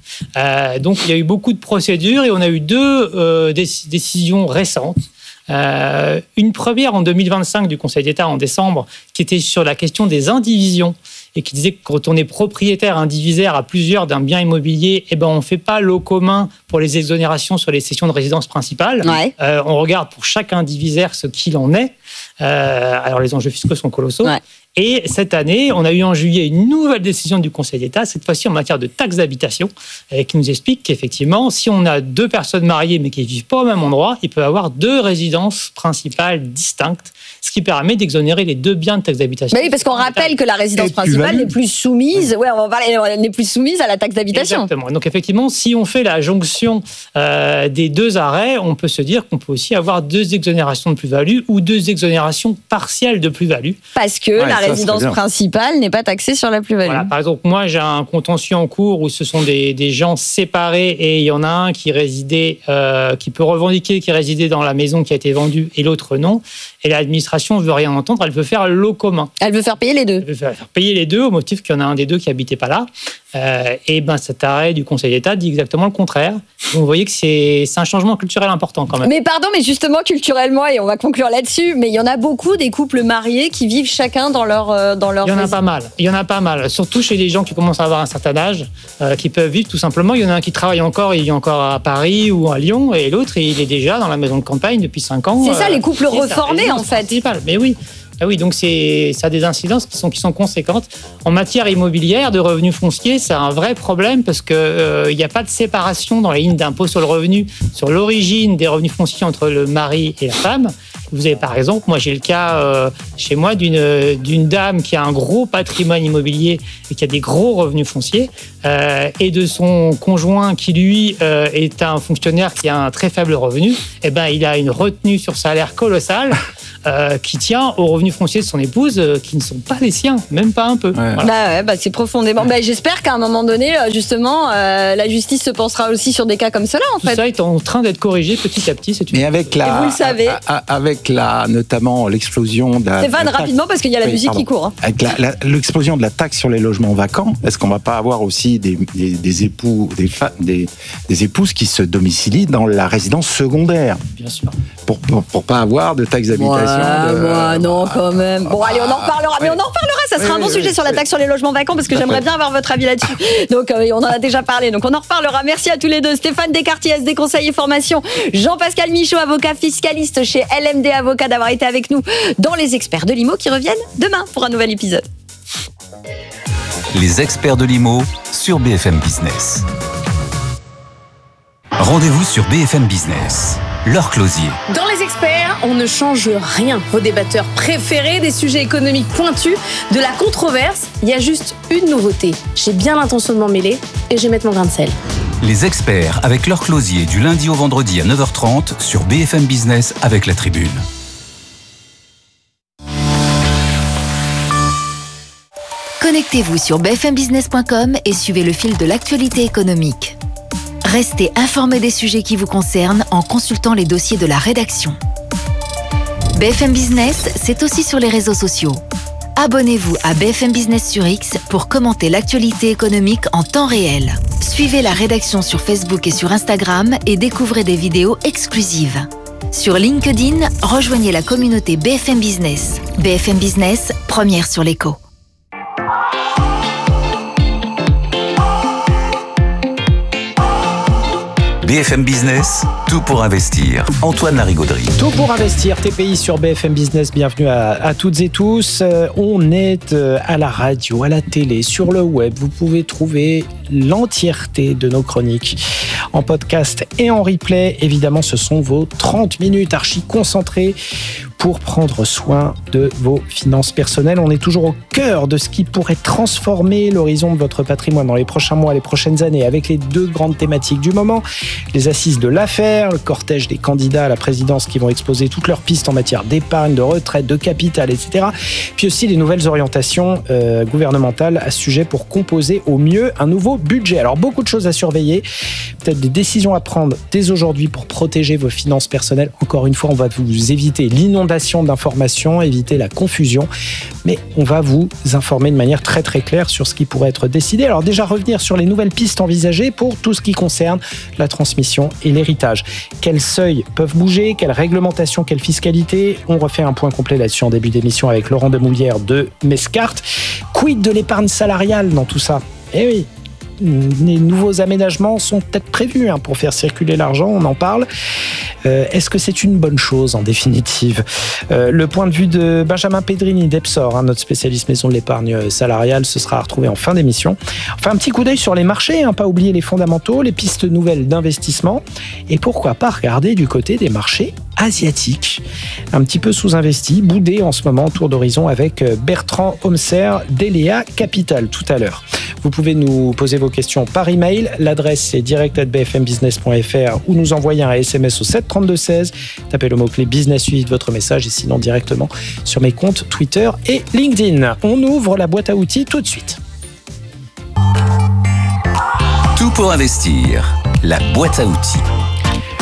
Euh, donc, il y a eu beaucoup de procédures, et on a eu deux euh, déc- décisions récentes. Euh, une première en deux mille vingt-cinq du Conseil d'État en décembre, qui était sur la question des indivisions, et qui disait que quand on est propriétaire indivisaire à plusieurs d'un bien immobilier, eh ben on ne fait pas lot commun pour les exonérations sur les cessions de résidence principale. Ouais. Euh, on regarde pour chaque indivisaire ce qu'il en est. Euh, alors les enjeux fiscaux sont colossaux. Ouais. Et cette année, on a eu en juillet une nouvelle décision du Conseil d'État, cette fois-ci en matière de taxe d'habitation, qui nous explique qu'effectivement, si on a deux personnes mariées mais qui ne vivent pas au même endroit, il peut y avoir deux résidences principales distinctes, ce qui permet d'exonérer les deux biens de taxe d'habitation. Bah oui, parce qu'on rappelle que la résidence principale n'est plus soumise, ouais, on va parler, n'est plus soumise à la taxe d'habitation. Exactement. Donc effectivement, si on fait la jonction euh, des deux arrêts, on peut se dire qu'on peut aussi avoir deux exonérations de plus-value ou deux exonérations partielles de plus-value. Parce que ouais, la ça, résidence principale n'est pas taxée sur la plus-value. Voilà, par exemple, moi j'ai un contentieux en cours où ce sont des, des gens séparés et il y en a un qui résidait, euh, qui peut revendiquer qui résidait dans la maison qui a été vendue et l'autre non. Et l'administration ne veut rien entendre, elle veut faire lot commun. Elle veut faire payer les deux. Elle veut faire payer les deux au motif qu'il y en a un des deux qui n'habitait pas là. Euh, et ben cet arrêt du Conseil d'État dit exactement le contraire. Donc vous voyez que c'est, c'est un changement culturel important quand même. Mais pardon, mais justement culturellement, et on va conclure là-dessus, mais il y en a beaucoup des couples mariés qui vivent chacun dans leur euh, dans leur. Il y en a résidence. pas mal. Il y en a pas mal. Surtout chez les gens qui commencent à avoir un certain âge, euh, qui peuvent vivre tout simplement. Il y en a un qui travaille encore, il vit encore à Paris ou à Lyon, et l'autre il est déjà dans la maison de campagne depuis cinq ans. C'est ça, les couples c'est reformés sa en fait. principale. Mais oui. Ah oui, donc c'est, ça a des incidences qui sont, qui sont conséquentes. En matière immobilière, de revenus fonciers, c'est un vrai problème parce qu'il euh, n'y a pas de séparation dans les lignes d'impôt sur le revenu, sur l'origine des revenus fonciers entre le mari et la femme. Vous avez par exemple, moi j'ai le cas euh, chez moi d'une, d'une dame qui a un gros patrimoine immobilier et qui a des gros revenus fonciers euh, et de son conjoint qui lui euh, est un fonctionnaire qui a un très faible revenu. Eh ben, il a une retenue sur salaire colossale euh, qui tient aux revenus fonciers de son épouse euh, qui ne sont pas les siens, même pas un peu. Ouais. Voilà. Bah ouais, bah c'est profondément. Bah j'espère qu'à un moment donné, justement, euh, la justice se pensera aussi sur des cas comme cela en Tout fait. ça est en train d'être corrigé petit à petit. C'est une... Mais avec la, Et vous le savez. a- a- avec la, notamment l'explosion de la. Stéphane, de la taxe- rapidement parce qu'il y a la Oui, musique pardon. qui court. hein. Avec la- la- l'explosion de la taxe sur les logements vacants, est-ce qu'on va pas avoir aussi des, des, des époux, des, fa- des, des épouses qui se domicilient dans la résidence secondaire Bien sûr. pour, pour, pour pas avoir de taxe d'habitation. Ouais, de- ouais, non, quand même. Bon, allez, on en reparlera. Mais on en reparlera. Ça sera Oui, un bon oui, sujet oui, sur la oui. taxe sur les logements vacants parce que Tout à j'aimerais fait. bien avoir votre avis là-dessus. Donc, euh, on en a déjà parlé. Donc, on en reparlera. Merci à tous les deux. Stéphane Descartier, S D Conseil Formation. Jean-Pascal Michaud, avocat fiscaliste chez L M D Avocats, d'avoir été avec nous dans Les Experts de l'I M O qui reviennent demain pour un nouvel épisode. Les experts de l'I M O sur B F M Business. Rendez-vous sur B F M Business. Laure Closier. Dans Les Experts, on ne change rien. Vos débatteurs préférés, des sujets économiques pointus, de la controverse, il y a juste une nouveauté. J'ai bien l'intention de m'en mêler et je vais mettre mon grain de sel. Les experts avec Laure Closier du lundi au vendredi à neuf heures trente sur B F M Business avec la Tribune. Connectez-vous sur b f m business point com et suivez le fil de l'actualité économique. Restez informés des sujets qui vous concernent en consultant les dossiers de la rédaction. B F M Business, c'est aussi sur les réseaux sociaux. Abonnez-vous à B F M Business sur X pour commenter l'actualité économique en temps réel. Suivez la rédaction sur Facebook et sur Instagram et découvrez des vidéos exclusives. Sur LinkedIn, rejoignez la communauté B F M Business. B F M Business, première sur l'écho. B F M Business, tout pour investir. Antoine Larigauderie. Tout pour investir, T P I sur B F M Business, bienvenue à, à toutes et tous. Euh, on est euh, à la radio, à la télé, sur le web. Vous pouvez trouver l'entièreté de nos chroniques en podcast et en replay. Évidemment, ce sont vos trente minutes archi concentrées pour prendre soin de vos finances personnelles. On est toujours au cœur de ce qui pourrait transformer l'horizon de votre patrimoine dans les prochains mois, les prochaines années, avec les deux grandes thématiques du moment. Les assises de l'affaire, le cortège des candidats à la présidence qui vont exposer toutes leurs pistes en matière d'épargne, de retraite, de capital, et cetera. Puis aussi les nouvelles orientations euh, gouvernementales à ce sujet pour composer au mieux un nouveau budget. Alors beaucoup de choses à surveiller, peut-être des décisions à prendre dès aujourd'hui pour protéger vos finances personnelles. Encore une fois, on va vous éviter l'inondation d'informations, éviter la confusion, mais on va vous informer de manière très très claire sur ce qui pourrait être décidé. Alors déjà revenir sur les nouvelles pistes envisagées pour tout ce qui concerne la transmission et l'héritage. Quels seuils peuvent bouger, quelle réglementation, quelle fiscalité? On refait un point complet là-dessus en début d'émission avec Laurent Demoulière de Mescart. Quid de l'épargne salariale dans tout ça? Eh oui, les nouveaux aménagements sont peut-être prévus hein, pour faire circuler l'argent, on en parle. Euh, est-ce que c'est une bonne chose en définitive? euh, Le point de vue de Benjamin Pedrini d'Epsor, hein, notre spécialiste maison de l'épargne salariale, ce sera à retrouver en fin d'émission. Enfin, un petit coup d'œil sur les marchés, hein, pas oublier les fondamentaux, les pistes nouvelles d'investissement et pourquoi pas regarder du côté des marchés asiatiques. Un petit peu sous-investi, boudé en ce moment, tour d'horizon avec Bertrand Homser d'Eléa Capital tout à l'heure. Vous pouvez nous poser vos questions par email. L'adresse c'est direct arobase b f m business point f r ou nous envoyer un S M S au sept trente-deux seize. Tapez le mot-clé business suivi de votre message et sinon directement sur mes comptes Twitter et LinkedIn. On ouvre la boîte à outils tout de suite. Tout pour investir. La boîte à outils.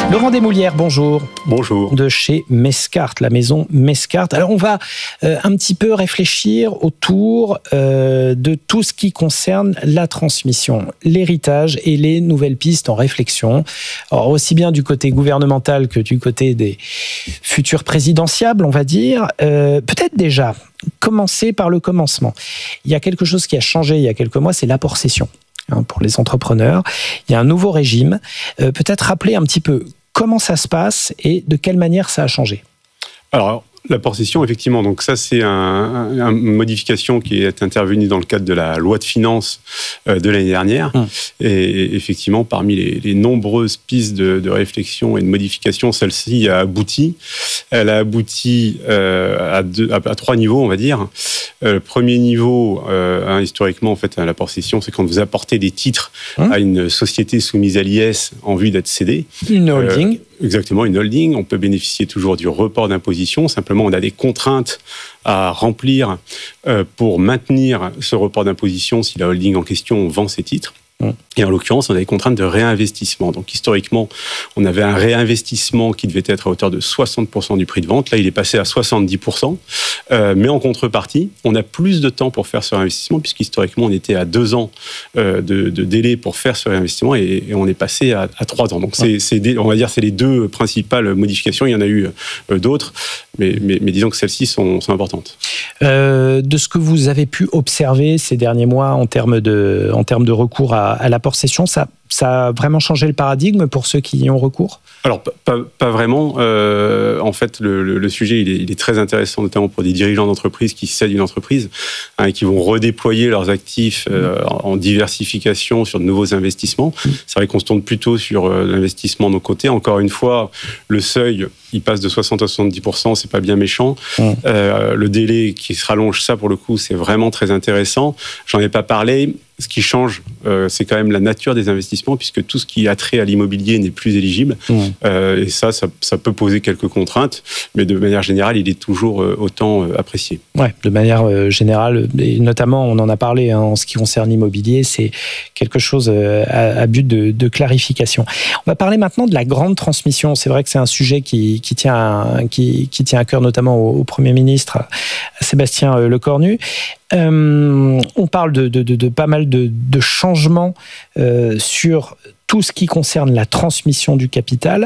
Laurent Desmoulières, bonjour. Bonjour. De chez Mescart, la maison Mescart. Alors on va euh, un petit peu réfléchir autour euh, de tout ce qui concerne la transmission, l'héritage et les nouvelles pistes en réflexion. Alors aussi bien du côté gouvernemental que du côté des futurs présidentiables, on va dire. Euh, peut-être déjà commencer par le commencement. Il y a quelque chose qui a changé il y a quelques mois, c'est l'apport-cession pour les entrepreneurs. Il y a un nouveau régime. Euh, peut-être rappeler un petit peu comment ça se passe et de quelle manière ça a changé. Alors, l'apport-cession, effectivement, donc ça c'est un, un, une modification qui est intervenue dans le cadre de la loi de finances euh, de l'année dernière. Hum. Et effectivement, parmi les, les nombreuses pistes de, de réflexion et de modification, celle-ci a abouti. Elle a abouti euh, à, deux, à, à trois niveaux, on va dire. Euh, le premier niveau, euh, hein, historiquement, en fait, à l'apport-cession, c'est quand vous apportez des titres hum. à une société soumise à l'I S en vue d'être cédée. Une holding. Euh, Exactement, une holding. On peut bénéficier toujours du report d'imposition. Simplement, on a des contraintes à remplir euh, pour maintenir ce report d'imposition si la holding en question vend ses titres. Et en l'occurrence, on a des contraintes de réinvestissement. Donc, historiquement, on avait un réinvestissement qui devait être à hauteur de soixante pour cent du prix de vente. Là, il est passé à soixante-dix pour cent. Euh, mais en contrepartie, on a plus de temps pour faire ce réinvestissement, puisqu'historiquement, on était à deux ans euh, de, de délai pour faire ce réinvestissement, et, et on est passé à, à trois ans. Donc, c'est, c'est des, on va dire, c'est les deux principales modifications. Il y en a eu euh, d'autres, mais, mais, mais disons que celles-ci sont, sont importantes. Euh, de ce que vous avez pu observer ces derniers mois en termes de, en termes de recours à, à l'apport-cession, ça, ça a vraiment changé le paradigme pour ceux qui y ont recours ? Alors, pas, pas vraiment. Euh, en fait, le, le, le sujet, il est, il est très intéressant, notamment pour des dirigeants d'entreprise qui cèdent une entreprise, hein, et qui vont redéployer leurs actifs euh, en diversification sur de nouveaux investissements. C'est vrai qu'on se tourne plutôt sur euh, l'investissement de nos côtés. Encore une fois, le seuil, il passe de soixante à soixante-dix pour cent, c'est pas bien méchant. Mmh. Euh, le délai qui se rallonge, ça, pour le coup, c'est vraiment très intéressant. J'en ai pas parlé. Ce qui change, euh, c'est quand même la nature des investissements, puisque tout ce qui a trait à l'immobilier n'est plus éligible. Mmh. Euh, et ça, ça, ça peut poser quelques contraintes, mais de manière générale, il est toujours euh, autant euh, apprécié. Ouais, de manière euh, générale, et notamment, on en a parlé, hein, en ce qui concerne l'immobilier, c'est quelque chose euh, à, à but de, de clarification. On va parler maintenant de la grande transmission. C'est vrai que c'est un sujet qui, qui, tient, qui, qui tient à cœur, notamment au, au Premier ministre, à Sébastien Lecornu. Euh, on parle de, de, de, de pas mal de, de changements euh, sur tout ce qui concerne la transmission du capital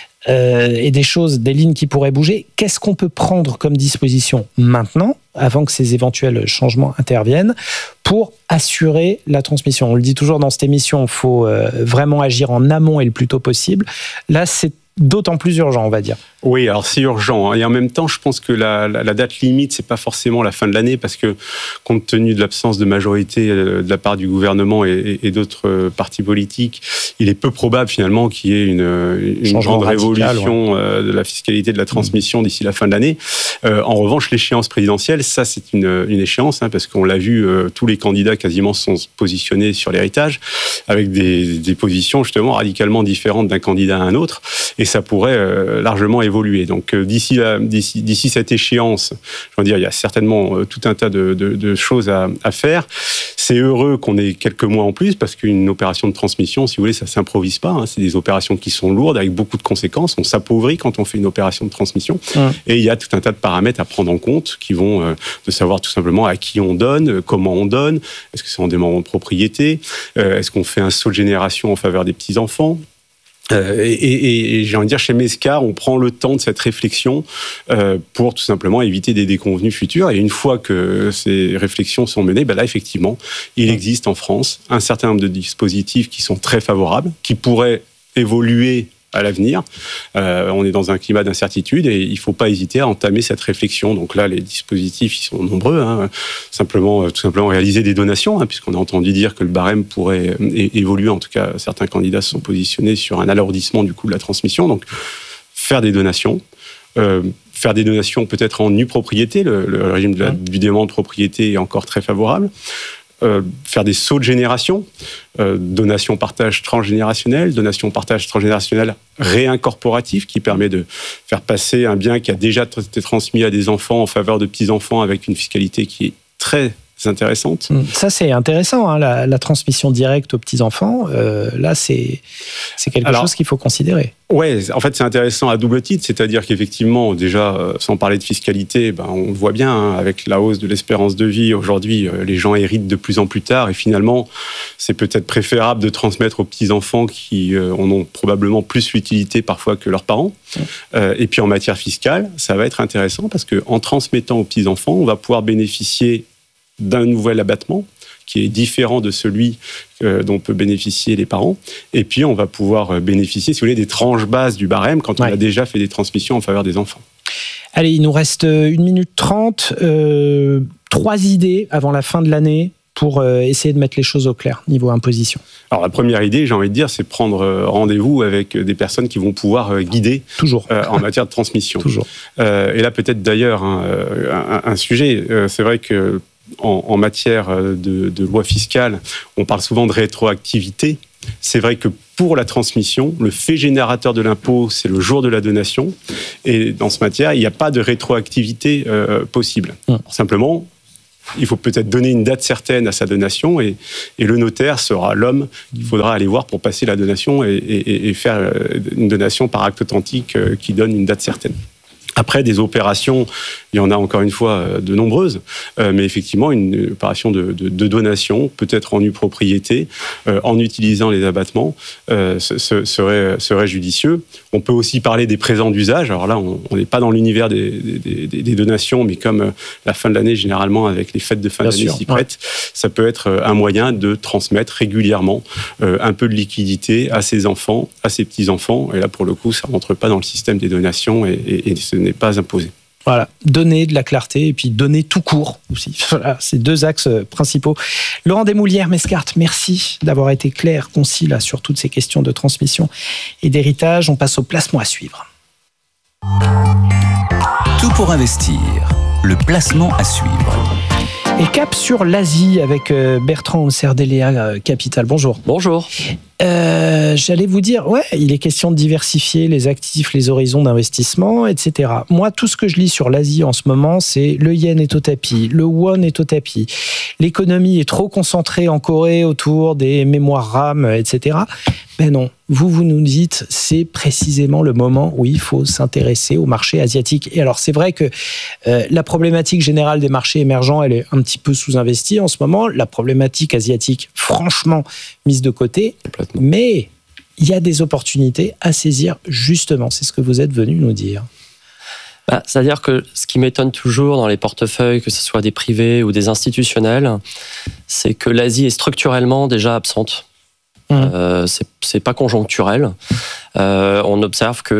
euh, et des choses, des lignes qui pourraient bouger. Qu'est-ce qu'on peut prendre comme disposition maintenant, avant que ces éventuels changements interviennent, pour assurer la transmission ? On le dit toujours dans cette émission, il faut euh, vraiment agir en amont et le plus tôt possible. Là, c'est d'autant plus urgent, on va dire. Oui, alors c'est urgent. Et en même temps, je pense que la, la, la date limite, c'est pas forcément la fin de l'année, parce que compte tenu de l'absence de majorité de la part du gouvernement et, et d'autres partis politiques, il est peu probable finalement qu'il y ait une, une grande radical, révolution ouais. de la fiscalité de la transmission mmh. d'ici la fin de l'année. Euh, en revanche, l'échéance présidentielle, ça c'est une, une échéance, hein, parce qu'on l'a vu, euh, tous les candidats quasiment sont positionnés sur l'héritage, avec des, des positions justement radicalement différentes d'un candidat à un autre. Et ça pourrait euh, largement évoluer. Donc euh, d'ici, la, d'ici, d'ici cette échéance, je veux dire, il y a certainement euh, tout un tas de, de, de choses à, à faire. C'est heureux qu'on ait quelques mois en plus, parce qu'une opération de transmission, si vous voulez, ça s'improvise pas. Hein. C'est des opérations qui sont lourdes, avec beaucoup de conséquences. On s'appauvrit quand on fait une opération de transmission. Mmh. Et il y a tout un tas de paramètres à prendre en compte, qui vont euh, de savoir tout simplement à qui on donne, comment on donne, est-ce que c'est en démembrement de propriété, euh, est-ce qu'on fait un saut de génération en faveur des petits-enfants. Euh, et, et, et j'ai envie de dire, chez Mescart, on prend le temps de cette réflexion euh, pour tout simplement éviter des déconvenues futures. Et une fois que ces réflexions sont menées, ben là, effectivement, il existe en France un certain nombre de dispositifs qui sont très favorables, qui pourraient évoluer à l'avenir. Euh, on est dans un climat d'incertitude et il ne faut pas hésiter à entamer cette réflexion. Donc là, les dispositifs, ils sont nombreux. Hein. Simplement, tout simplement réaliser des donations, hein, puisqu'on a entendu dire que le barème pourrait é- évoluer. En tout cas, certains candidats se sont positionnés sur un alourdissement du coût de la transmission. Donc, faire des donations. Euh, faire des donations peut-être en nue propriété. Le, le régime de la, du démembrement de propriété est encore très favorable. Euh, faire des sauts de génération, euh, donation partage transgénérationnel, donation partage transgénérationnel réincorporatif, qui permet de faire passer un bien qui a déjà été transmis à des enfants en faveur de petits-enfants avec une fiscalité qui est très intéressantes. Ça, c'est intéressant, hein, la, la transmission directe aux petits-enfants. Euh, là, c'est, c'est quelque Alors, chose qu'il faut considérer. Ouais, en fait, c'est intéressant à double titre, c'est-à-dire qu'effectivement, déjà, euh, sans parler de fiscalité, ben, on le voit bien, hein, avec la hausse de l'espérance de vie, aujourd'hui, euh, les gens héritent de plus en plus tard, et finalement, c'est peut-être préférable de transmettre aux petits-enfants qui euh, en ont probablement plus l'utilité parfois que leurs parents. Mmh. Euh, et puis, en matière fiscale, ça va être intéressant, parce qu'en transmettant aux petits-enfants, on va pouvoir bénéficier d'un nouvel abattement, qui est différent de celui euh, dont peuvent bénéficier les parents. Et puis, on va pouvoir bénéficier, si vous voulez, des tranches basses du barème quand on ouais. a déjà fait des transmissions en faveur des enfants. Allez, il nous reste une minute trente. Euh, trois idées avant la fin de l'année pour euh, essayer de mettre les choses au clair, niveau imposition. Alors, la première idée, j'ai envie de dire, c'est prendre rendez-vous avec des personnes qui vont pouvoir guider Toujours. Euh, en matière de transmission. Toujours. Euh, et là, peut-être d'ailleurs, hein, un, un sujet, euh, c'est vrai que En, en matière de, de loi fiscale, on parle souvent de rétroactivité. C'est vrai que pour la transmission, le fait générateur de l'impôt, c'est le jour de la donation. Et dans ce matière, il n'y a pas de rétroactivité euh, possible. Mmh. Simplement, il faut peut-être donner une date certaine à sa donation et, et le notaire sera l'homme qu'il faudra aller voir pour passer la donation et, et, et faire une donation par acte authentique qui donne une date certaine. Après, des opérations, il y en a encore une fois de nombreuses, euh, mais effectivement, une opération de, de, de donation, peut-être en nue propriété, euh, en utilisant les abattements, euh, ce, ce serait, serait judicieux. On peut aussi parler des présents d'usage. Alors là, on n'est pas dans l'univers des, des, des, des donations, mais comme la fin de l'année, généralement, avec les fêtes de fin Bien d'année s'y prêtent, ouais. ça peut être un moyen de transmettre régulièrement euh, un peu de liquidité à ses enfants, à ses petits-enfants. Et là, pour le coup, ça ne rentre pas dans le système des donations et, et, et ce n'est pas imposé. Voilà, donner de la clarté et puis donner tout court aussi. Voilà, c'est deux axes principaux. Laurent Desmoulières, Mescart, merci d'avoir été clair, concis là, sur toutes ces questions de transmission et d'héritage. On passe au placement à suivre. Tout pour investir, le placement à suivre. Et cap sur l'Asie avec Bertrand Serdeléa Capital. Bonjour. Bonjour. Euh, j'allais vous dire, ouais, il est question de diversifier les actifs, les horizons d'investissement, et cetera. Moi, tout ce que je lis sur l'Asie en ce moment, c'est le yen est au tapis, le won est au tapis, l'économie est trop concentrée en Corée autour des mémoires RAM, et cetera. Ben non, vous, vous nous dites, c'est précisément le moment où il faut s'intéresser au marché asiatique. Et alors, c'est vrai que euh, la problématique générale des marchés émergents, elle est un petit peu sous-investie en ce moment. La problématique asiatique, franchement, mise de côté. Mais il y a des opportunités à saisir, justement. C'est ce que vous êtes venu nous dire. Bah, c'est-à-dire que ce qui m'étonne toujours dans les portefeuilles, que ce soit des privés ou des institutionnels, c'est que l'Asie est structurellement déjà absente. Mmh. Euh, c'est, c'est pas conjoncturel. Euh, on observe que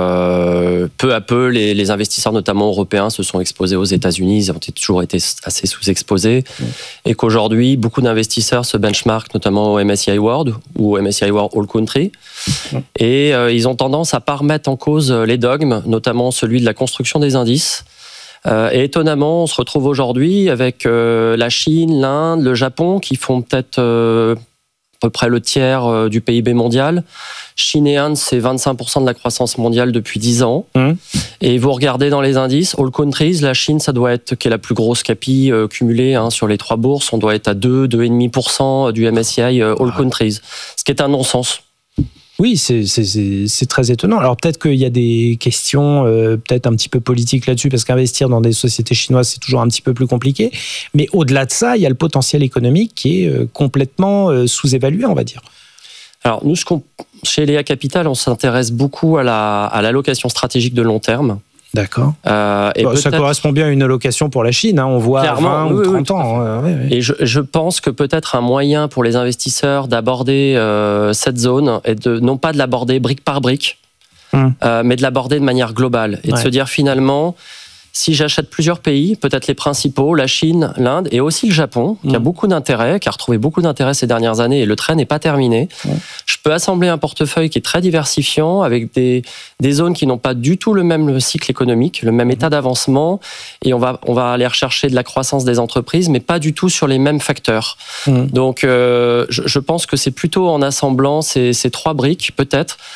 euh, peu à peu, les, les investisseurs, notamment européens, se sont exposés aux États-Unis. Ils ont toujours été assez sous-exposés. Mmh. Et qu'aujourd'hui, beaucoup d'investisseurs se benchmarkent, notamment au M S C I World ou au M S C I World All Country. Mmh. Et euh, ils ont tendance à pas remettre en cause les dogmes, notamment celui de la construction des indices. Euh, et étonnamment, on se retrouve aujourd'hui avec euh, la Chine, l'Inde, le Japon, qui font peut-être euh, à peu près le tiers du P I B mondial. Chine et Inde, c'est vingt-cinq pour cent de la croissance mondiale depuis dix ans. Mmh. Et vous regardez dans les indices, all countries, la Chine, ça doit être, qui est la plus grosse capi euh, cumulée hein, sur les trois bourses, on doit être à deux, deux virgule cinq pour cent du M S C I euh, all ah. countries, ce qui est un non-sens. Oui, c'est, c'est, c'est, c'est très étonnant. Alors peut-être qu'il y a des questions euh, peut-être un petit peu politiques là-dessus, parce qu'investir dans des sociétés chinoises, c'est toujours un petit peu plus compliqué. Mais au-delà de ça, il y a le potentiel économique qui est euh, complètement euh, sous-évalué, on va dire. Alors nous, ce qu'on, chez Léa Capital, on s'intéresse beaucoup à, la, à l'allocation stratégique de long terme. D'accord. Euh, et bon, ça correspond bien à une allocation pour la Chine. Hein. On voit vingt oui, ou trente oui, ans. Hein. Oui, oui. Et je, je pense que peut-être un moyen pour les investisseurs d'aborder euh, cette zone est de non pas de l'aborder brique par brique, hum. euh, mais de l'aborder de manière globale et ouais. de se dire finalement, si j'achète plusieurs pays, peut-être les principaux, la Chine, l'Inde et aussi le Japon, qui mmh. a beaucoup d'intérêt, qui a retrouvé beaucoup d'intérêt ces dernières années et le train n'est pas terminé. Mmh. Je peux assembler un portefeuille qui est très diversifiant avec des, des zones qui n'ont pas du tout le même cycle économique, le même mmh. état d'avancement et on va, on va aller rechercher de la croissance des entreprises, mais pas du tout sur les mêmes facteurs. Mmh. Donc, euh, je, je pense que c'est plutôt en assemblant ces, ces trois briques, peut-être,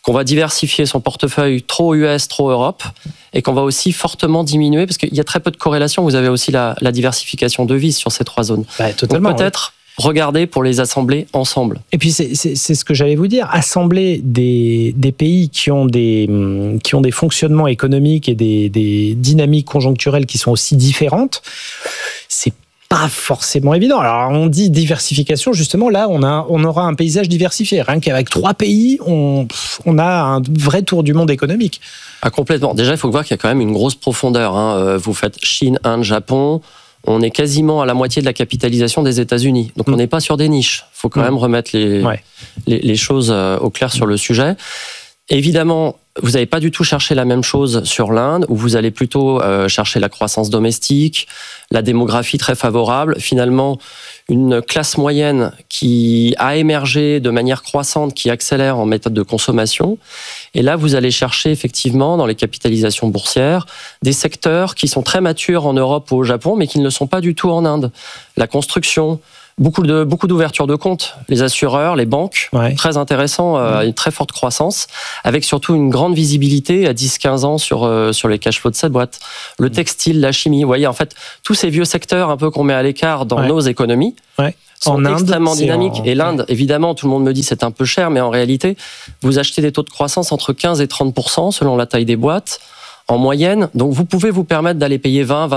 qu'on va diversifier son portefeuille trop U S, trop Europe, et qu'on va aussi fortement diminuer, parce qu'il y a très peu de corrélation, vous avez aussi la, la diversification de devises sur ces trois zones. Bah, totalement. Donc peut-être oui. regarder pour les assembler ensemble. Et puis c'est, c'est, c'est ce que j'allais vous dire, assembler des, des pays qui ont des, qui ont des fonctionnements économiques et des, des dynamiques conjoncturelles qui sont aussi différentes, c'est pas forcément évident. Alors on dit diversification, justement là on a on aura un paysage diversifié. Rien qu'avec trois pays, on on a un vrai tour du monde économique. Ah, complètement. Déjà il faut voir qu'il y a quand même une grosse profondeur. Hein. Vous faites Chine, Inde, Japon. On est quasiment à la moitié de la capitalisation des États-Unis. Donc mmh. on n'est pas sur des niches. Il faut quand mmh. même remettre les, ouais. les les choses au clair sur le sujet. Évidemment, vous n'avez pas du tout cherché la même chose sur l'Inde, où vous allez plutôt euh, chercher la croissance domestique, la démographie très favorable, finalement une classe moyenne qui a émergé de manière croissante, qui accélère en méthode de consommation. Et là, vous allez chercher effectivement dans les capitalisations boursières des secteurs qui sont très matures en Europe ou au Japon, mais qui ne le sont pas du tout en Inde. La construction, Beaucoup de beaucoup d'ouverture de comptes, les assureurs, les banques, ouais. très intéressant, euh, ouais. une très forte croissance, avec surtout une grande visibilité à dix à quinze ans sur euh, sur les cash flows de cette boîte. Le textile, la chimie, vous voyez en fait tous ces vieux secteurs un peu qu'on met à l'écart dans ouais. nos économies. Ouais. sont en extrêmement Inde, dynamiques. En... Et l'Inde, évidemment, tout le monde me dit c'est un peu cher, mais en réalité, vous achetez des taux de croissance entre quinze et trente pour cent selon la taille des boîtes en moyenne. Donc vous pouvez vous permettre d'aller payer vingt, vingt